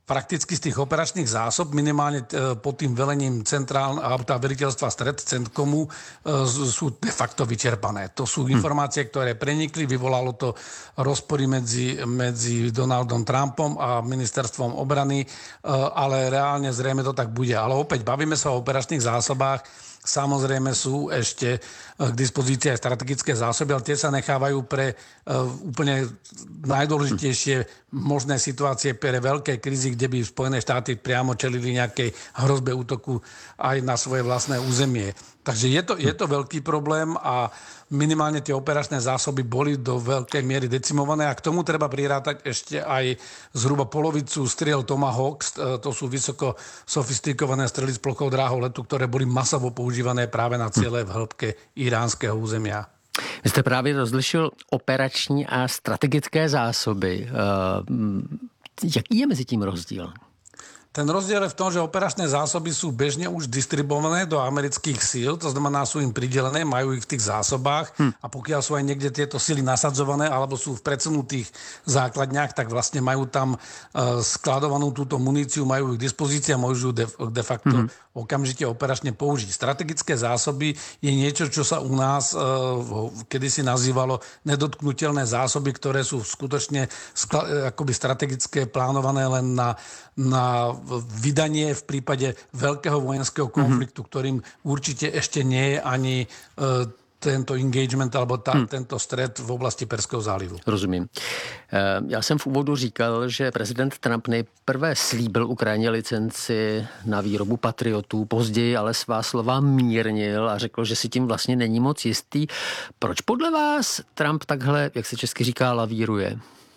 S7: prakticky z tých operačných zásob, minimálne pod tým velením veliteľstva Stred, Centkomu, sú de facto vyčerpané. To sú informácie, ktoré prenikli, vyvolalo to rozpory medzi Donaldom Trumpom a ministerstvom obrany, ale reálne zrejme to tak bude. Ale opäť bavíme sa o operačných zásobách. Samozrejme sú ešte k dispozícii aj strategické zásoby, ale tie sa nechávajú pre úplne najdôležitejšie možné situácie, pre veľké krízy, kde by Spojené štáty priamo čelili nejakej hrozbe útoku aj na svoje vlastné územie. Takže je to veľký problém a minimálne tie operačné zásoby boli do veľkej miery decimované a k tomu treba prirátať ešte aj zhruba polovicu striel Tomahawk, to sú vysoko sofistikované strely s plochou dráhou letu, ktoré boli masovo používané práve na ciele v hĺbke iránskeho územia.
S6: Vy jste právě rozlišil operační a strategické zásoby. Jaký je mezi tím rozdíl?
S7: Ten rozdiel je v tom, že operačné zásoby sú bežne už distribuované do amerických síl, to znamená, sú im pridelené, majú ich v tých zásobách a pokiaľ sú aj niekde tieto sily nasadzované alebo sú v predsunutých základniach, tak vlastne majú tam skladovanú túto muníciu, majú ich k dispozícii a môžu de facto okamžite operačne použiť. Strategické zásoby je niečo, čo sa u nás kedysi nazývalo nedotknutelné zásoby, ktoré sú skutočne akoby strategické, plánované len na vydanie v prípade veľkého vojenského konfliktu, ktorým určite ešte nie je ani tento engagement alebo tento střet v oblasti Perského zálivu.
S6: Rozumím. Já jsem v úvodu říkal, že prezident Trump nejprve slíbil Ukrajině licenci na výrobu patriotů, později ale svá slova mírnil a řekl, že si tím vlastně není moc jistý. Proč podle vás Trump takhle, jak se česky říká, lavíruje?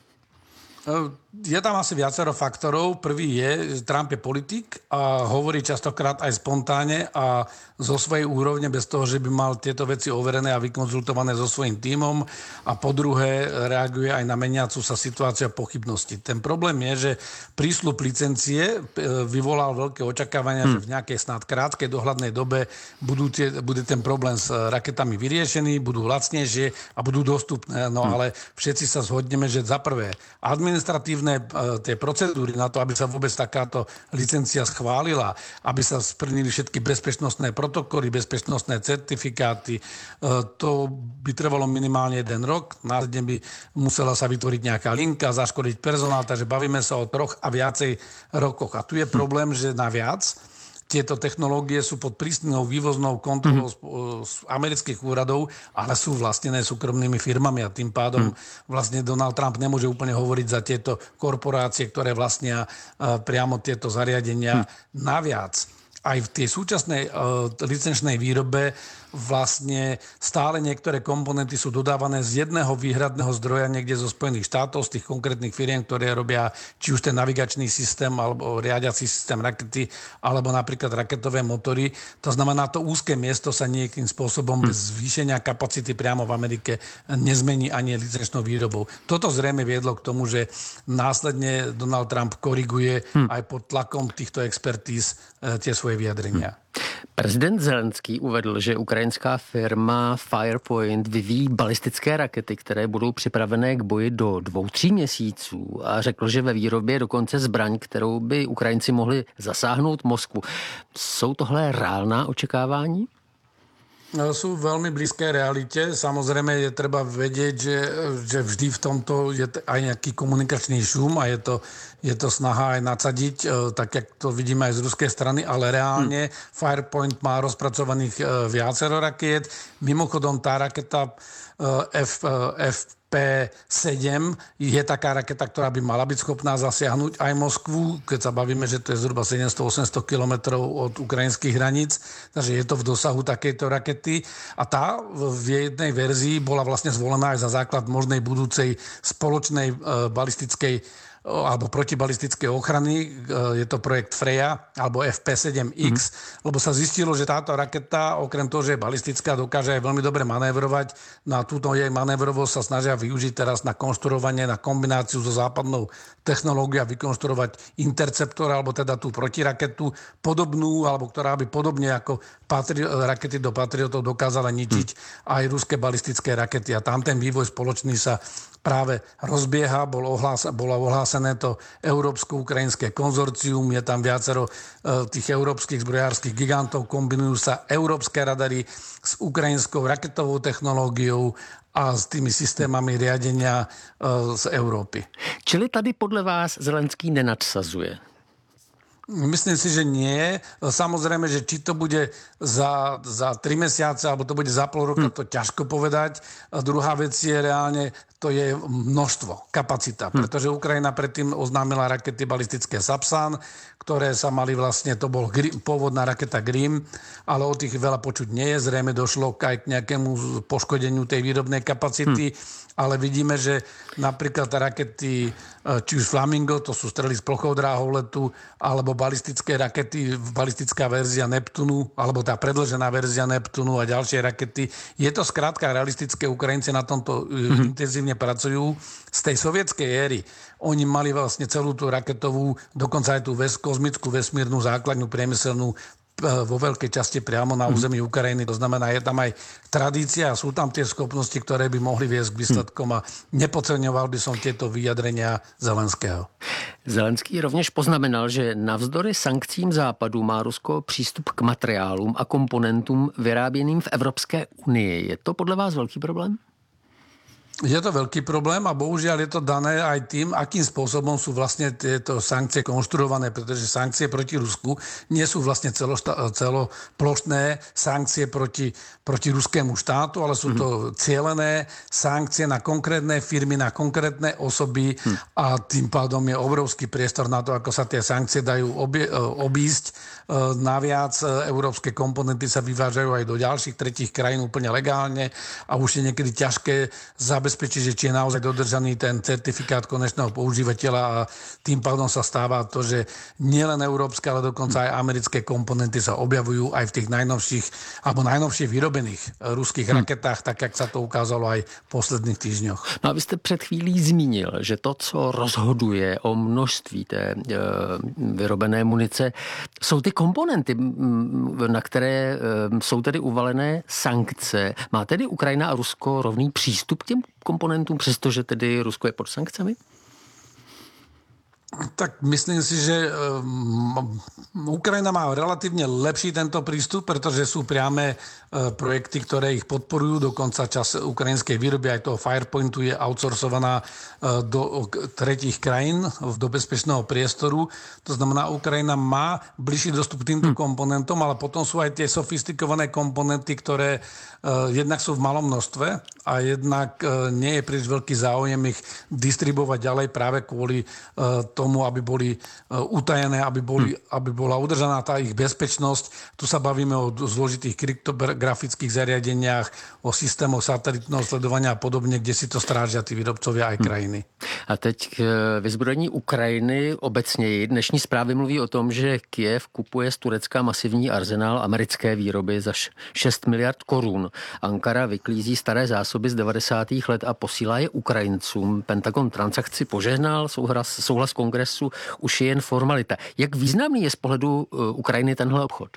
S7: Je tam asi viacero faktorov. Prvý je, že Trump je politik a hovorí častokrát aj spontánne a zo svojej úrovne bez toho, že by mal tieto veci overené a vykonzultované so svojím tímom. A po druhé reaguje aj na meniacu sa situáciu a pochybnosti. Ten problém je, že prísľub licencie vyvolal veľké očakávania, že v nejakej snad krátkej dohľadnej dobe bude ten problém s raketami vyriešený, budú lacnejšie a budú dostupné. No ale všetci sa zhodneme, že za prvé administratívne tie procedúry na to, aby sa vôbec takáto licencia schválila, aby sa splnili všetky bezpečnostné protokoly, bezpečnostné certifikáty, to by trvalo minimálne 1 rok. Následne by musela sa vytvoriť nejaká linka, zaškoliť personál, takže bavíme sa o 3 a viacej rokoch. A tu je problém, že naviac tieto technológie sú pod prísnou vývoznou kontrolou z amerických úradov, ale sú vlastnené súkromnými firmami a tým pádom vlastne Donald Trump nemôže úplne hovoriť za tieto korporácie, ktoré vlastnia priamo tieto zariadenia. Naviac aj v tej súčasnej licenčnej výrobe vlastne stále niektoré komponenty sú dodávané z jedného výhradného zdroja niekde zo Spojených štátov, z tých konkrétnych firiem, ktoré robia či už ten navigačný systém alebo riadiaci systém rakety, alebo napríklad raketové motory. To znamená, to úzke miesto sa nejakým spôsobom bez zvýšenia kapacity priamo v Amerike nezmení ani licenčnou výrobou. Toto zrejme viedlo k tomu, že následne Donald Trump koriguje aj pod tlakom týchto expertíz tie svoje vyjadrenia.
S6: Prezident Zelenský uvedl, že ukrajinská firma Firepoint vyvíjí balistické rakety, které budou připravené k boji do 2-3 měsíců a řekl, že ve výrobě je dokonce zbraň, kterou by Ukrajinci mohli zasáhnout Moskvu. Jsou tohle reálná očekávání?
S7: Sú veľmi blízké realite. Samozrejme je treba vedieť, že vždy v tomto je aj nejaký komunikačný šum a je to snaha aj nadsadiť, tak jak to vidíme aj z ruskej strany, ale reálne Firepoint má rozpracovaných viacero rakiet. Mimochodom tá raketa FP7 je taká raketa, ktorá by mala byť schopná zasiahnuť aj Moskvu, keď sa bavíme, že to je zhruba 700-800 kilometrov od ukrajinských hraníc, takže je to v dosahu takejto rakety a tá v jednej verzii bola vlastne zvolená aj za základ možnej budúcej spoločnej balistickej alebo protibalistické ochrany, je to projekt Freja, alebo FP7X, lebo sa zistilo, že táto raketa, okrem toho, že je balistická, dokáže aj veľmi dobre manévrovať. Na túto jej manévrovosť sa snažia využiť teraz na konštruovanie, na kombináciu so západnou technológiou a vykonštruovať interceptor, alebo teda tú protiraketu podobnú, alebo ktorá by podobne ako rakety do Patriotov dokázala ničiť aj ruské balistické rakety. A tam ten vývoj spoločný sa práve rozbieha, bola ohlásená podpísané to európsko-ukrajinské konzorcium, je tam viacero tých európskych zbrojárskych gigantov, kombinujú sa európske radary s ukrajinskou raketovou technológiou a s tými systémami riadenia z Európy.
S6: Čili tady podle vás Zelenský nenadsazuje?
S7: Myslím si, že nie. Samozrejme, že či to bude za 3 mesiace, alebo to bude za pol roka, to ťažko povedať. A druhá vec je reálne, to je množstvo, kapacita. Pretože Ukrajina predtým oznámila rakety balistické Sapsan, ktoré sa mali vlastne, to bol pôvodná raketa Grim, ale o tých veľa počuť nie je. Zrejme došlo aj k nejakému poškodeniu tej výrobnej kapacity. Ale vidíme, že napríklad rakety, či už Flamingo, to sú strely s plochou dráhou letu, alebo balistické rakety, balistická verzia Neptunu, alebo tá predĺžená verzia Neptunu a ďalšie rakety. Je to skrátka realistické, Ukrajinci na tomto intenzívne pracujú. Z tej sovietskej éry oni mali vlastne celú tú raketovú, dokonca aj tú kozmickú vesmírnu základňu priemyselnú vo veľkej časti priamo na území Ukrajiny. To znamená, je tam aj tradícia a sú tam tie schopnosti, ktoré by mohli viesť k výsledkom a nepodceňoval by som tieto vyjadrenia Zelenského.
S6: Zelenský rovněž poznamenal, že navzdory sankcím Západu má Rusko přístup k materiálům a komponentům vyráběným v Evropské unii. Je to podle vás velký problém?
S7: Je to veľký problém a bohužiaľ je to dané aj tým, akým spôsobom sú vlastne tieto sankcie konštruované, pretože sankcie proti Rusku nie sú vlastne celoplošné sankcie proti ruskému štátu, ale sú to cielené sankcie na konkrétne firmy, na konkrétne osoby a tým pádom je obrovský priestor na to, ako sa tie sankcie dajú obísť. Naviac európske komponenty sa vyvážajú aj do ďalších tretích krajín úplne legálne a už je niekedy ťažké zabezpečiť, že či je naozaj dodržaný ten certifikát konečného používateľa a tým pádom sa stáva to, že nielen európske, ale dokonca aj americké komponenty sa objavujú aj v tých najnovších alebo najnovšie vyrobených ruských raketách, tak jak sa to ukázalo aj v posledných týždňoch.
S6: No a vy jste před chvílí zmínil, že to, co rozhoduje o množství té vyrobené munice, jsou ty komponenty, na které jsou tedy uvalené sankce. Má tedy Ukrajina a Rusko rovný přístup k těm komponentům, přestože tedy Rusko je pod sankcemi?
S7: Tak myslím si, že Ukrajina má relatívne lepší tento prístup, pretože sú priame projekty, ktoré ich podporujú. Dokonca časť ukrajinskej výroby aj toho Firepointu je outsourcovaná do tretích krajín do bezpečného priestoru. To znamená, Ukrajina má bližší dostup k týmto komponentom, ale potom sú aj tie sofistikované komponenty, ktoré jednak sú v malom množstve a jednak nie je príliš veľký záujem ich distribuovať ďalej práve kvôli tomu, aby boli utajené, aby bola udržaná tá ich bezpečnosť. Tu sa bavíme o zložitých kryptografických zariadeniach, o systémoch satelitného sledovania a podobne, kde si to strážia tí výrobcovia aj krajiny.
S6: A teď k vyzbrojení Ukrajiny obecněji. Dnešní zprávy mluví o tom, že Kyjev kupuje z Turecka masivní arzenál americké výroby za 6 miliard korun. Ankara vyklízí staré zásoby z 90. let a posílá je Ukrajincům. Pentagon transakci požehnal, souhlas kongresu už je jen formalita. Jak významný je z pohledu Ukrajiny tenhle obchod?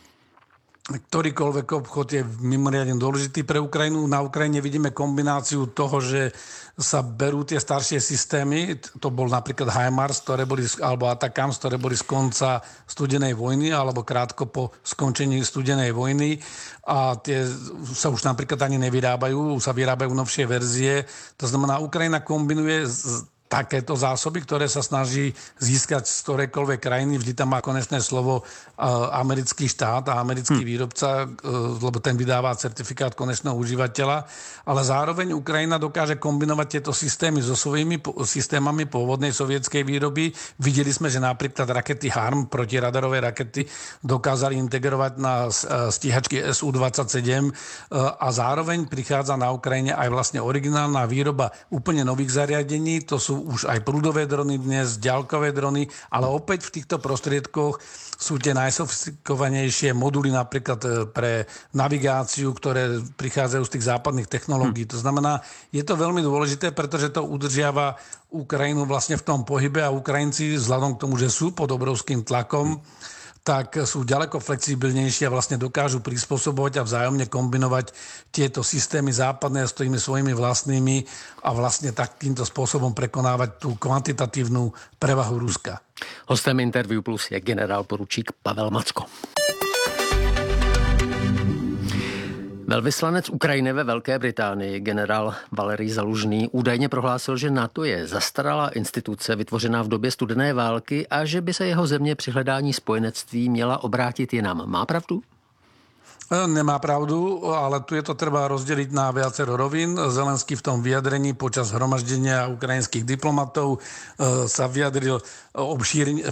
S7: Ktorýkoľvek obchod je mimoriadne dôležitý pre Ukrajinu. Na Ukrajine vidíme kombináciu toho, že sa berú tie staršie systémy. To bol napríklad HIMARS, alebo ATACMS, ktoré boli z konca studenej vojny alebo krátko po skončení studenej vojny. A tie sa už napríklad ani nevyrábajú, sa vyrábajú novšie verzie. To znamená, Ukrajina kombinuje takéto zásoby, ktoré sa snaží získať z ktorejkoľvek krajiny. Vždy tam má konečné slovo americký štát a americký výrobca, lebo ten vydáva certifikát konečného užívateľa. Ale zároveň Ukrajina dokáže kombinovať tieto systémy so svojimi systémami pôvodnej sovietskej výroby. Videli sme, že napríklad rakety HARM, protiradarové rakety, dokázali integrovať na stíhačky Su-27 a zároveň prichádza na Ukrajine aj vlastne originálna výroba úplne nových zariadení. To sú už aj prúdové drony dnes, ďalkové drony, ale opäť v týchto prostriedkoch sú tie najsofistikovanejšie moduly napríklad pre navigáciu, ktoré prichádzajú z tých západných technológií. To znamená, je to veľmi dôležité, pretože to udržiava Ukrajinu vlastne v tom pohybe a Ukrajinci vzhľadom k tomu, že sú pod obrovským tlakom, tak sú ďaleko flexibilnejší a vlastne dokážu prispôsobovať a vzájomne kombinovať tieto systémy západné s tými svojimi vlastnými a vlastne takýmto spôsobom prekonávať tú kvantitatívnu prevahu Ruska.
S6: Hostem Interview Plus je generál poručík Pavel Macko. Velvyslanec Ukrajiny ve Velké Británii, generál Valerij Zalužný, údajně prohlásil, že NATO je zastaralá instituce vytvořená v době studené války a že by se jeho země při hledání spojenectví měla obrátit jinam. Má pravdu?
S7: Nemá pravdu, ale tu je to treba rozdeliť na viacero rovín. Zelenský v tom vyjadrení počas hromaždenia ukrajinských diplomatov sa vyjadril obšírne,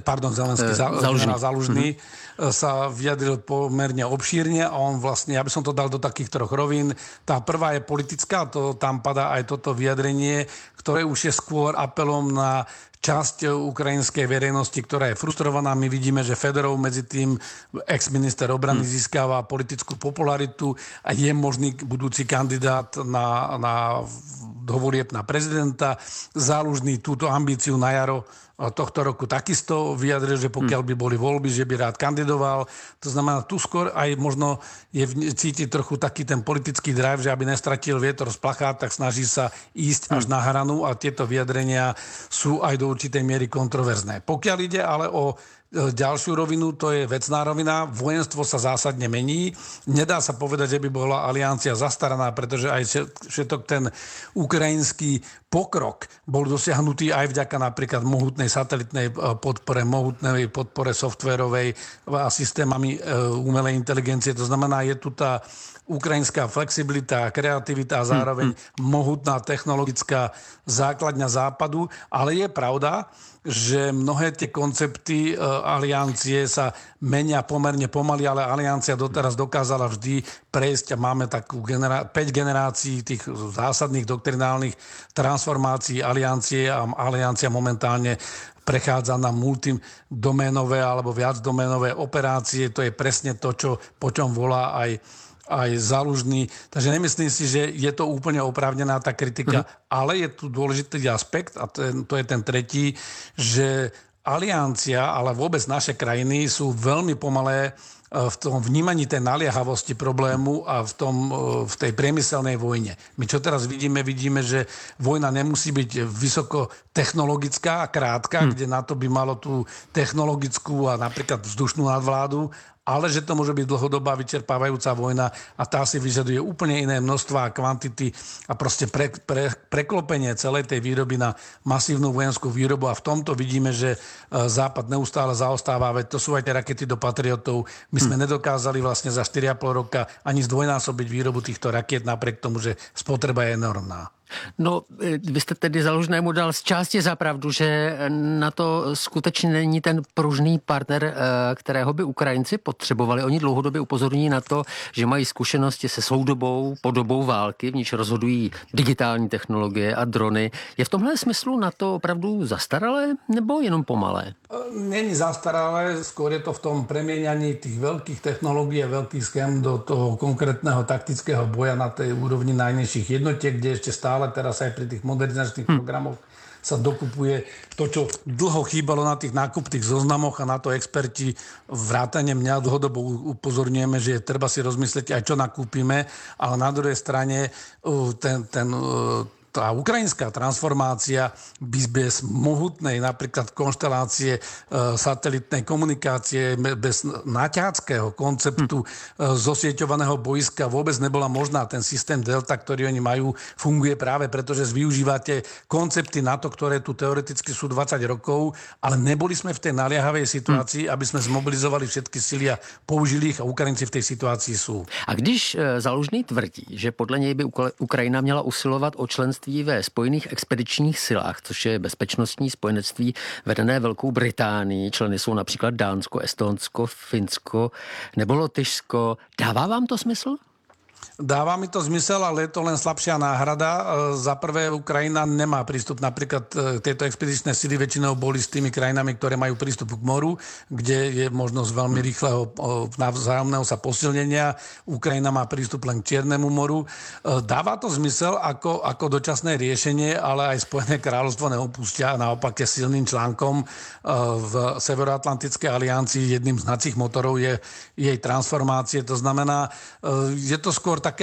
S7: Zalužný sa vyjadril pomerne obšírne a on vlastne, ja by som to dal do takých troch rovín. Tá prvá je politická, to tam padá aj toto vyjadrenie, ktoré už je skôr apelom na časť ukrajinskej verejnosti, ktorá je frustrovaná. My vidíme, že Fedorov medzi tým ex-minister obrany získava politickú popularitu a je možný budúci kandidát na dovolieb na prezidenta. Zálužný túto ambíciu na jaro tohto roku takisto vyjadril, že pokiaľ by boli voľby, že by rád kandidoval. To znamená, tu skôr aj možno cíti trochu taký ten politický drive, že aby nestratil vietor z plachát, tak snaží sa ísť až na hranu a tieto vyjadrenia sú aj do určitej miery kontroverzné. Pokiaľ ide ale o ďalšiu rovinu, to je vecná rovina. Vojenstvo sa zásadne mení. Nedá sa povedať, že by bola aliancia zastaraná, pretože aj všetok ten ukrajinský pokrok bol dosiahnutý aj vďaka napríklad mohutnej satelitnej podpore, mohutnej podpore softvérovej a systémami umelej inteligencie. To znamená, je tu tá ukrajinská flexibilita, kreativita a zároveň mohutná technologická základňa západu. Ale je pravda, že mnohé tie koncepty aliancie sa menia pomerne pomaly, ale aliancia doteraz dokázala vždy prejsť a máme takú 5 generácií tých zásadných doktrinálnych transformácií aliancie a aliancia momentálne prechádza na multidoménové alebo viacdoménové operácie. To je presne to, po čom volá aj Zalužný. Takže nemyslím si, že je to úplne oprávnená tá kritika, ale je tu dôležitý aspekt a to je ten tretí, že aliancia, ale vôbec naše krajiny sú veľmi pomalé v tom vnímaní tej naliehavosti problému a v tej priemyselnej vojne. My čo teraz vidíme, že vojna nemusí byť vysoko technologická a krátka, kde na to by malo tú technologickú a napríklad vzdušnú nadvládu, ale že to môže byť dlhodobá vyčerpávajúca vojna a tá si vyžaduje úplne iné množstva a kvantity a proste preklopenie celej tej výroby na masívnu vojenskú výrobu a v tomto vidíme, že Západ neustále zaostáva, veď to sú aj tie rakety do Patriotov. My sme nedokázali vlastne za 4,5 roka ani zdvojnásobiť výrobu týchto rakiet napriek tomu, že spotreba je enormná.
S6: No, vy jste tedy Zalužnému dal z části za pravdu, že na to skutečně není ten pružný partner, kterého by Ukrajinci potřebovali. Oni dlouhodobě upozorní na to, že mají zkušenosti se soudobou, podobou války, v níž rozhodují digitální technologie a drony. Je v tomhle smyslu na to opravdu zastaralé nebo jenom pomalé?
S7: Není zastaralé, skôr je to v tom premieňaní tých veľkých technológií a veľkých schém do toho konkrétneho taktického boja na tej úrovni najnižších jednotiek, kde ešte stále teraz aj pri tých modernizačných programoch sa dokupuje to, čo dlho chýbalo na tých nákupných zoznamoch a na to experti vrátane mňa dlhodobo upozorňujeme, že je treba si rozmyslieť aj čo nakúpime, ale na druhej strane tá ukrajinská transformácia bez mohutnej napríklad konštelácie satelitnej komunikácie, bez naťáckého konceptu zosieťovaného boiska vôbec nebola možná. Ten systém Delta, ktorý oni majú, funguje práve preto, že využívate koncepty NATO, ktoré tu teoreticky sú 20 rokov, ale neboli sme v tej naliehavej situácii, aby sme zmobilizovali všetky sily a použili ich a Ukrajinci v tej situácii sú.
S6: A když Zalužný tvrdí, že podle něj by Ukrajina měla usilovat o členství ve Spojených expedičních silách, což je bezpečnostní spojenectví vedené Velkou Británii. Členy jsou například Dánsko, Estonsko, Finsko nebo Lotyšsko. Dává vám to smysl?
S7: Dáva mi to zmysel, ale je to len slabšia náhrada. Za prvé, Ukrajina nemá prístup, napríklad tieto expedičné sily väčšinou boli s tými krajinami, ktoré majú prístup k moru, kde je možnosť veľmi rýchleho vzájomného sa posilnenia. Ukrajina má prístup len k Čiernemu moru. Dáva to zmysel ako dočasné riešenie, ale aj Spojené kráľovstvo neopustia. Naopak je silným článkom v Severoatlantickej aliancii. Jedným z hnacích motorov je jej transformácie. To znamená, je to skôr také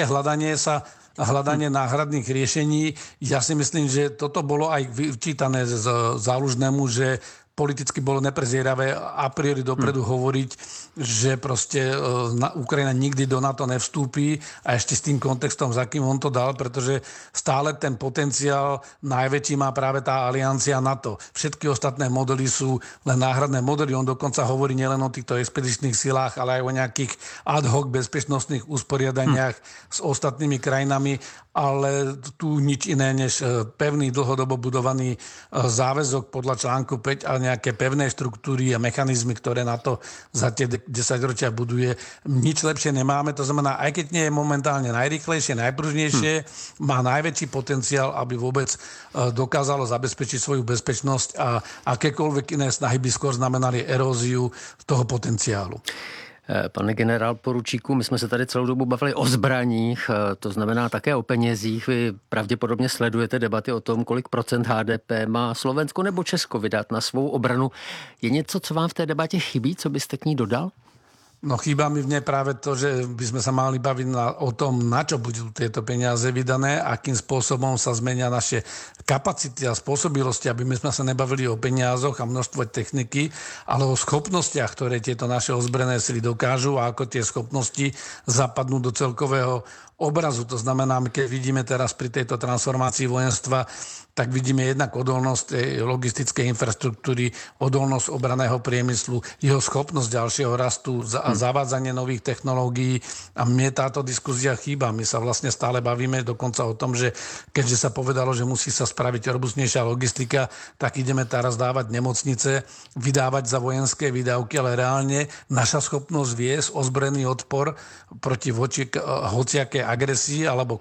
S7: hľadanie náhradných riešení. Ja si myslím, že toto bolo aj vyčítané Zálužnému, že politicky bolo neprezieravé a priori dopredu hovoriť, že proste Ukrajina nikdy do NATO nevstúpi a ešte s tým kontextom, za kým on to dal, pretože stále ten potenciál najväčší má práve tá aliancia NATO. Všetky ostatné modely sú len náhradné modely. On dokonca hovorí nielen o týchto expedičných silách, ale aj o nejakých ad hoc bezpečnostných usporiadaniach s ostatnými krajinami, ale tu nič iné než pevný, dlhodobo budovaný záväzok podľa článku 5 a nejaké pevné štruktúry a mechanizmy, ktoré na to za tie 10 ročia buduje. Nič lepšie nemáme, to znamená, aj keď nie je momentálne najrýchlejšie, najpružnejšie, má najväčší potenciál, aby vôbec dokázalo zabezpečiť svoju bezpečnosť a akékoľvek iné snahy by skôr znamenali eróziu toho potenciálu.
S6: Pane generál poručíku, my jsme se tady celou dobu bavili o zbraních, to znamená také o penězích. Vy pravděpodobně sledujete debaty o tom, kolik procent HDP má Slovensko nebo Česko vydat na svou obranu. Je něco, co vám v té debatě chybí, co byste k ní dodal?
S7: No chýba mi v nej práve to, že by sme sa mali baviť o tom, na čo budú tieto peniaze vydané, akým spôsobom sa zmenia naše kapacity a spôsobilosti, aby my sme sa nebavili o peniazoch a množstvo techniky, ale o schopnostiach, ktoré tieto naše ozbrojené sily dokážu a ako tie schopnosti zapadnú do celkového obrazu. To znamená, keď vidíme teraz pri tejto transformácii vojenstva, tak vidíme jednak odolnosť tej logistickej infraštruktúry, odolnosť obranného priemyslu, jeho schopnosť ďalšieho rastu a zavádzanie nových technológií. A mne táto diskusia chýba. My sa vlastne stále bavíme dokonca o tom, že keďže sa povedalo, že musí sa spraviť robustnejšia logistika, tak ideme teraz dávať nemocnice, vydávať za vojenské výdavky, ale reálne naša schopnosť viesť ozbrojený odpor proti hociakej agresii alebo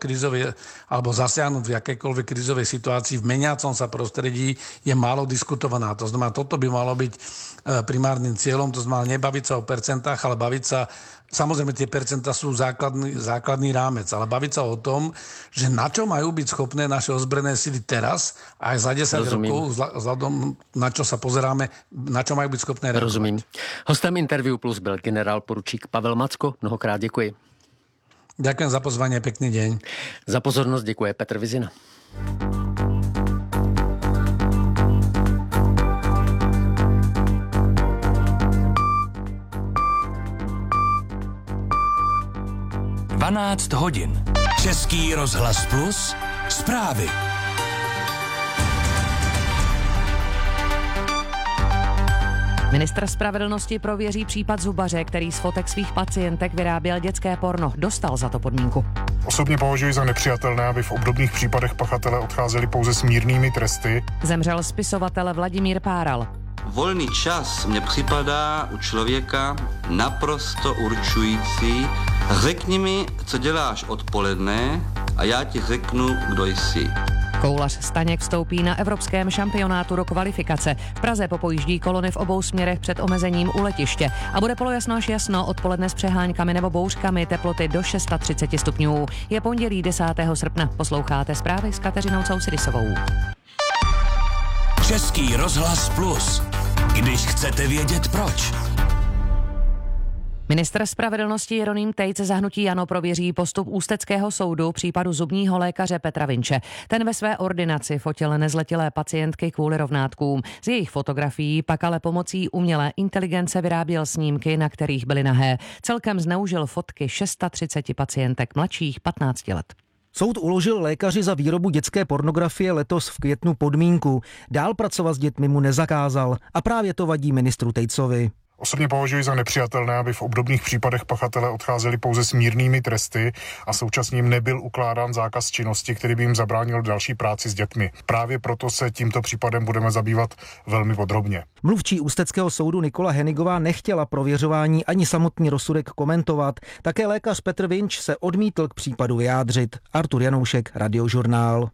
S7: zasiahnuť v jakejkoľvek krízovej situácii v meniacom sa prostredí je málo diskutovaná. To znamená, toto by malo byť primárnym cieľom, to znamená nebaviť sa o percentách, ale baviť sa, samozrejme tie percentá sú základný rámec, ale baviť sa o tom, že na čo majú byť schopné naše ozbrojené sily teraz aj za 10 rokov, vzhľadom na čo sa pozeráme, na čo majú byť schopné reagovať.
S6: Rozumím. Hostem Interview Plus byl generál poručík Pavel Macko. Mnohokrát děkuji.
S7: Ďakujem za pozvanie, pekný deň.
S6: Za pozornosť děkuje Petr Vizina.
S3: hodin. Český rozhlas Plus. Zprávy.
S8: Ministr spravedlnosti prověří případ zubaře, který z fotek svých pacientek vyráběl dětské porno. Dostal za to podmínku.
S9: Osobně považuji za nepřijatelné, aby v obdobných případech pachatelé odcházeli pouze s mírnými tresty.
S8: Zemřel spisovatel Vladimír Páral.
S10: Volný čas mně připadá u člověka naprosto určující. Řekni mi, co děláš odpoledne a já ti řeknu, kdo jsi.
S8: Koulař Staněk vstoupí na evropském šampionátu do kvalifikace. V Praze popojíždí kolony v obou směrech před omezením u letiště. A bude polojasno až jasno, odpoledne s přeháňkami nebo bouřkami, teploty do 630 stupňů. Je pondělí 10. srpna. Posloucháte zprávy s Kateřinou Cousidisovou.
S3: Český rozhlas Plus. Když chcete vědět proč.
S8: Ministr spravedlnosti Jeroným Tejc za hnutí ANO prověří postup Ústeckého soudu případu zubního lékaře Petra Vinče. Ten ve své ordinaci fotil nezletilé pacientky kvůli rovnátkům. Z jejich fotografií pak ale pomocí umělé inteligence vyráběl snímky, na kterých byly nahé. Celkem zneužil fotky 630 pacientek mladších 15 let.
S11: Soud uložil lékaři za výrobu dětské pornografie letos v květnu podmínku. Dál pracovat s dětmi mu nezakázal a právě to vadí ministru Tejcovi.
S9: Osobně považuji za nepřijatelné, aby v obdobných případech pachatelé odcházeli pouze s mírnými tresty a současně jim nebyl ukládán zákaz činnosti, který by jim zabránil další práci s dětmi. Právě proto se tímto případem budeme zabývat velmi podrobně.
S11: Mluvčí Ústeckého soudu Nikola Henigová nechtěla prověřování ani samotný rozsudek komentovat. Také lékař Petr Vinč se odmítl k případu vyjádřit. Artur Janoušek, Radiožurnál.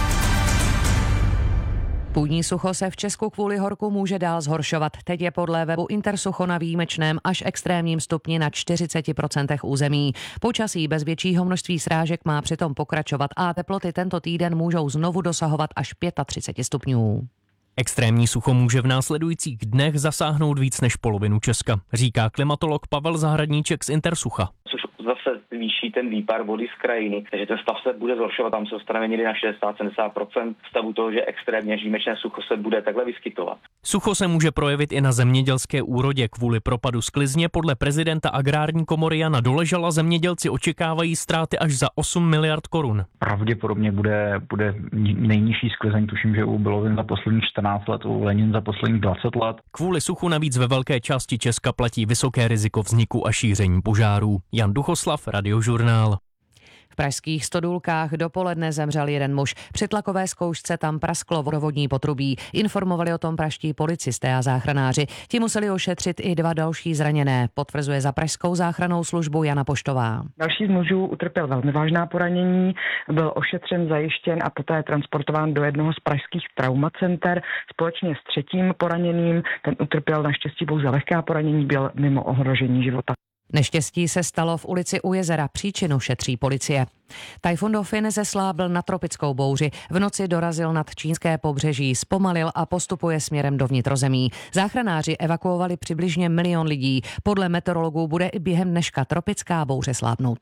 S8: Půdní sucho se v Česku kvůli horku může dál zhoršovat. Teď je podle webu Intersucho na výjimečném až extrémním stupni na 40% území. Počasí bez většího množství srážek má přitom pokračovat a teploty tento týden můžou znovu dosahovat až 35 stupňů.
S12: Extrémní sucho může v následujících dnech zasáhnout víc než polovinu Česka, říká klimatolog Pavel Zahradníček z Intersucha.
S13: Což zase zvýší ten výpar vody z krajiny, takže ten stav se bude zhoršovat, tam se dostaneme někdy na 60-70% stavu toho, že extrémně výjimečné sucho se bude takhle vyskytovat.
S12: Sucho se může projevit i na zemědělské úrodě. Kvůli propadu sklizně podle prezidenta Agrární komory Jana Doležala zemědělci očekávají ztráty až za 8 miliard korun.
S14: Pravděpodobně bude nejnižší sklizeň, tuším, že u Bylovin za posledních 14 let, u Lenin za posledních 20 let.
S12: Kvůli suchu navíc ve velké části Česka platí vysoké riziko vzniku a šíření požárů. Jan Duchoslav, Radiožurnál.
S8: V pražských Stodůlkách dopoledne zemřel jeden muž. Při tlakové zkoušce tam prasklo vodovodní potrubí. Informovali o tom pražští policisté a záchranáři. Ti museli ošetřit i 2 další zraněné, potvrzuje za pražskou záchrannou službu Jana Poštová.
S15: Další z mužů utrpěl velmi vážná poranění, byl ošetřen, zajištěn a poté transportován do jednoho z pražských traumacenter společně s 3. poraněným. Ten utrpěl naštěstí pouze lehká poranění, byl mimo ohrožení života.
S8: Neštěstí se stalo v ulici u jezera, příčinu šetří policie. Tajfun Dofin zeslábl na tropickou bouři. V noci dorazil nad čínské pobřeží, zpomalil a postupuje směrem do vnitrozemí. Záchranáři evakuovali přibližně 1 milion lidí. Podle meteorologů bude i během dneška tropická bouře slábnout.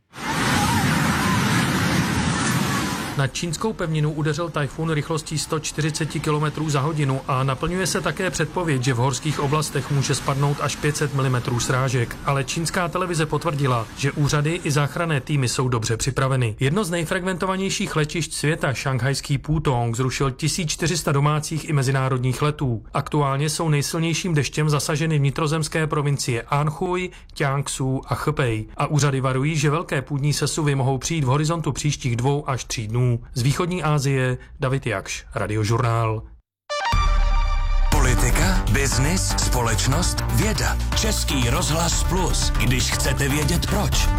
S16: Na čínskou pevninu udeřil tajfun rychlostí 140 km za hodinu a naplňuje se také předpověď, že v horských oblastech může spadnout až 500 mm srážek. Ale čínská televize potvrdila, že úřady i záchranné týmy jsou dobře připraveny. Jedno z nejfrekventovanějších letišť světa, šanghajský Pudong, zrušil 1400 domácích i mezinárodních letů. Aktuálně jsou nejsilnějším deštěm zasaženy vnitrozemské provincie Anhui, Jiangsu a Hebei. A úřady varují, že velké půdní sesuvy mohou přijít v horizontu příštích 2 až 3 dnů. Z východní Asie David Jakš, Radiožurnál.
S3: Politika, biznis, společnost, věda. Český rozhlas Plus, když chcete vědět proč.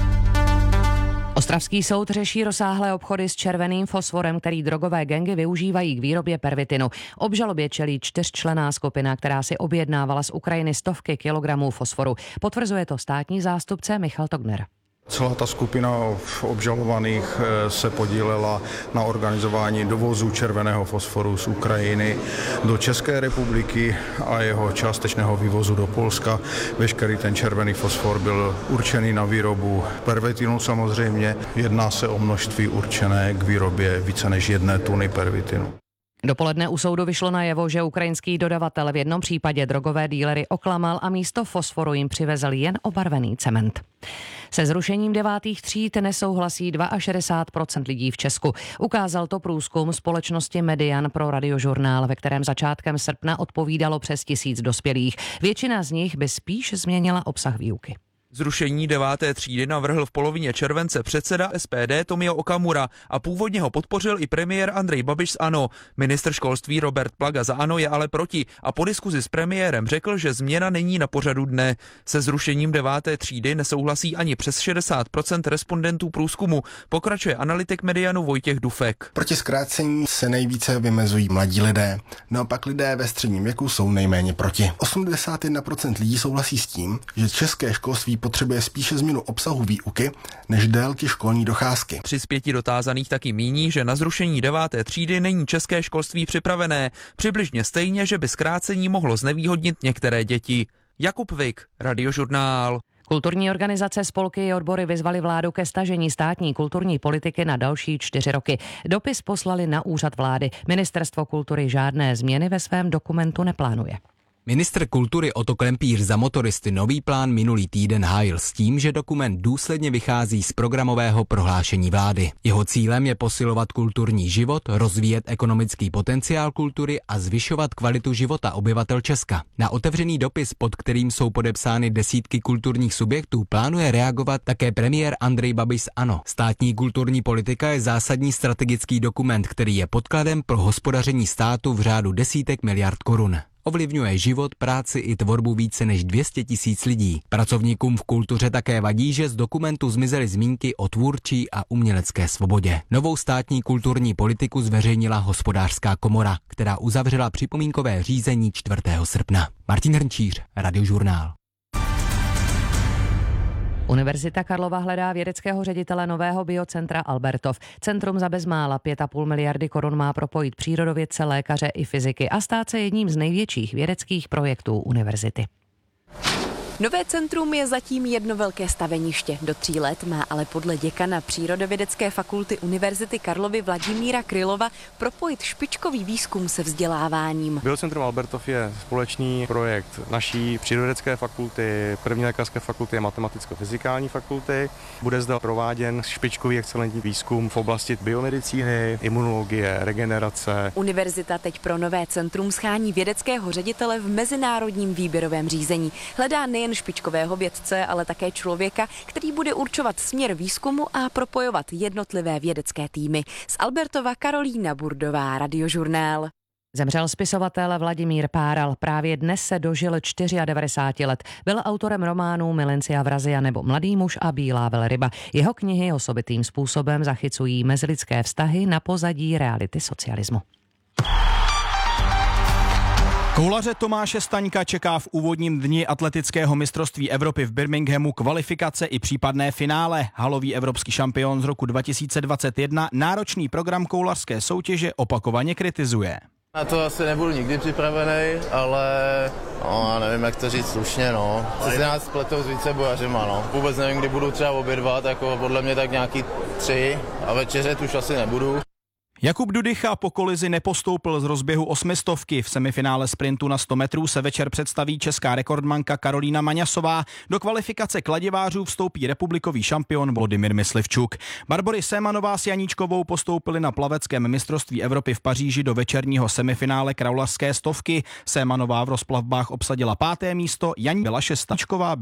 S8: Ostravský soud řeší rozsáhlé obchody s červeným fosforem, který drogové gangy využívají k výrobě pervitinu. Obžalobě čelí 4členná skupina, která si objednávala z Ukrajiny stovky kilogramů fosforu. Potvrzuje to státní zástupce Michal Togner.
S17: Celá ta skupina obžalovaných se podílela na organizování dovozu červeného fosforu z Ukrajiny do České republiky a jeho částečného vývozu do Polska. Veškerý ten červený fosfor byl určený na výrobu pervitinu samozřejmě. Jedná se o množství určené k výrobě více než 1 tuny pervitinu.
S8: Dopoledne u soudu vyšlo najevo, že ukrajinský dodavatel v jednom případě drogové dílery oklamal a místo fosforu jim přivezl jen obarvený cement. Se zrušením 9. tříd nesouhlasí 62% lidí v Česku. Ukázal to průzkum společnosti Median pro Radiožurnál, ve kterém začátkem srpna odpovídalo přes 1000 dospělých. Většina z nich by spíš změnila obsah výuky.
S18: Zrušení 9. třídy navrhl v polovině července předseda SPD Tomio Okamura a původně ho podpořil i premiér Andrej Babiš z ANO. Ministr školství Robert Plaga za ANO je ale proti a po diskuzi s premiérem řekl, že změna není na pořadu dne. Se zrušením 9. třídy nesouhlasí ani přes 60% respondentů průzkumu, pokračuje analytik Medianu Vojtěch Dufek.
S19: Proti zkrácení se nejvíce vymezují mladí lidé, naopak lidé ve středním věku jsou nejméně proti. 81% lidí souhlasí s tím, že české školství potřebuje spíše změnu obsahu výuky než délky školní docházky. 3
S18: z 5 dotázaných taky míní, že na zrušení 9. třídy není české školství připravené. Přibližně stejně, že by zkrácení mohlo znevýhodnit některé děti. Jakub Vik, Radiožurnál.
S8: Kulturní organizace, spolky i odbory vyzvali vládu ke stažení státní kulturní politiky na další 4 roky. Dopis poslali na úřad vlády. Ministerstvo kultury žádné změny ve svém dokumentu neplánuje.
S20: Ministr kultury Otto Klempíř za motoristy nový plán minulý týden hájil s tím, že dokument důsledně vychází z programového prohlášení vlády. Jeho cílem je posilovat kulturní život, rozvíjet ekonomický potenciál kultury a zvyšovat kvalitu života obyvatel Česka. Na otevřený dopis, pod kterým jsou podepsány desítky kulturních subjektů, plánuje reagovat také premiér Andrej Babiš z ANO. Státní kulturní politika je zásadní strategický dokument, který je podkladem pro hospodaření státu v řádu desítek miliard korun. Ovlivňuje život, práci i tvorbu více než 200 000 lidí. Pracovníkům v kultuře také vadí, že z dokumentu zmizely zmínky o tvůrčí a umělecké svobodě. Novou státní kulturní politiku zveřejnila Hospodářská komora, která uzavřela připomínkové řízení 4. srpna. Martin Hrnčíř, Radiožurnál.
S8: Univerzita Karlova hledá vědeckého ředitele nového biocentra Albertov. Centrum za bezmála 5,5 miliardy korun má propojit přírodovědce, lékaře i fyziky a stát se jedním z největších vědeckých projektů univerzity.
S21: Nové centrum je zatím jedno velké staveniště. Do 3 let má ale podle děkana Přírodovědecké fakulty Univerzity Karlovy Vladimíra Krylova propojit špičkový výzkum se vzděláváním.
S22: Biocentrum Albertov je společný projekt naší Přírodovědecké fakulty, první lékařské fakulty a matematicko-fyzikální fakulty. Bude zde prováděn špičkový excelentní výzkum v oblasti biomedicíny, imunologie, regenerace.
S21: Univerzita teď pro nové centrum schání vědeckého ředitele v mezinárodním výběrovém řízení. Hledá nejen špičkového vědce, ale také člověka, který bude určovat směr výzkumu a propojovat jednotlivé vědecké týmy. Z Albertova Karolína Burdová, Radiožurnál.
S8: Zemřel spisovatel Vladimír Páral. Právě dnes se dožil 94 let. Byl autorem románů Milenci a Vrazia nebo Mladý muž a Bílá velryba. Jeho knihy osobitým způsobem zachycují mezilidské vztahy na pozadí reality socialismu.
S23: Koulaře Tomáše Staňka čeká v úvodním dni atletického mistrovství Evropy v Birminghamu kvalifikace i případné finále. Halový evropský šampion z roku 2021 náročný program koulařské soutěže opakovaně kritizuje.
S24: Na to asi nebudu nikdy připravený, ale já nevím, jak to říct slušně, Se se nás spletou s vícebojařima, Vůbec nevím, kdy budu třeba obědvat, jako podle mě tak nějaký 3 a večeřet už asi nebudu.
S23: Jakub Dudycha po kolizi nepostoupil z rozběhu 800. V semifinále sprintu na 100 metrů se večer představí česká rekordmanka Karolína Maňasová. Do kvalifikace kladivářů vstoupí republikový šampion Vladimír Myslivčuk. Barbory Sémanová s Janíčkovou postoupili na plaveckém mistrovství Evropy v Paříži do večerního semifinále kraulařské 100. Sémanová v rozplavbách obsadila 5. místo, Janí byla 6.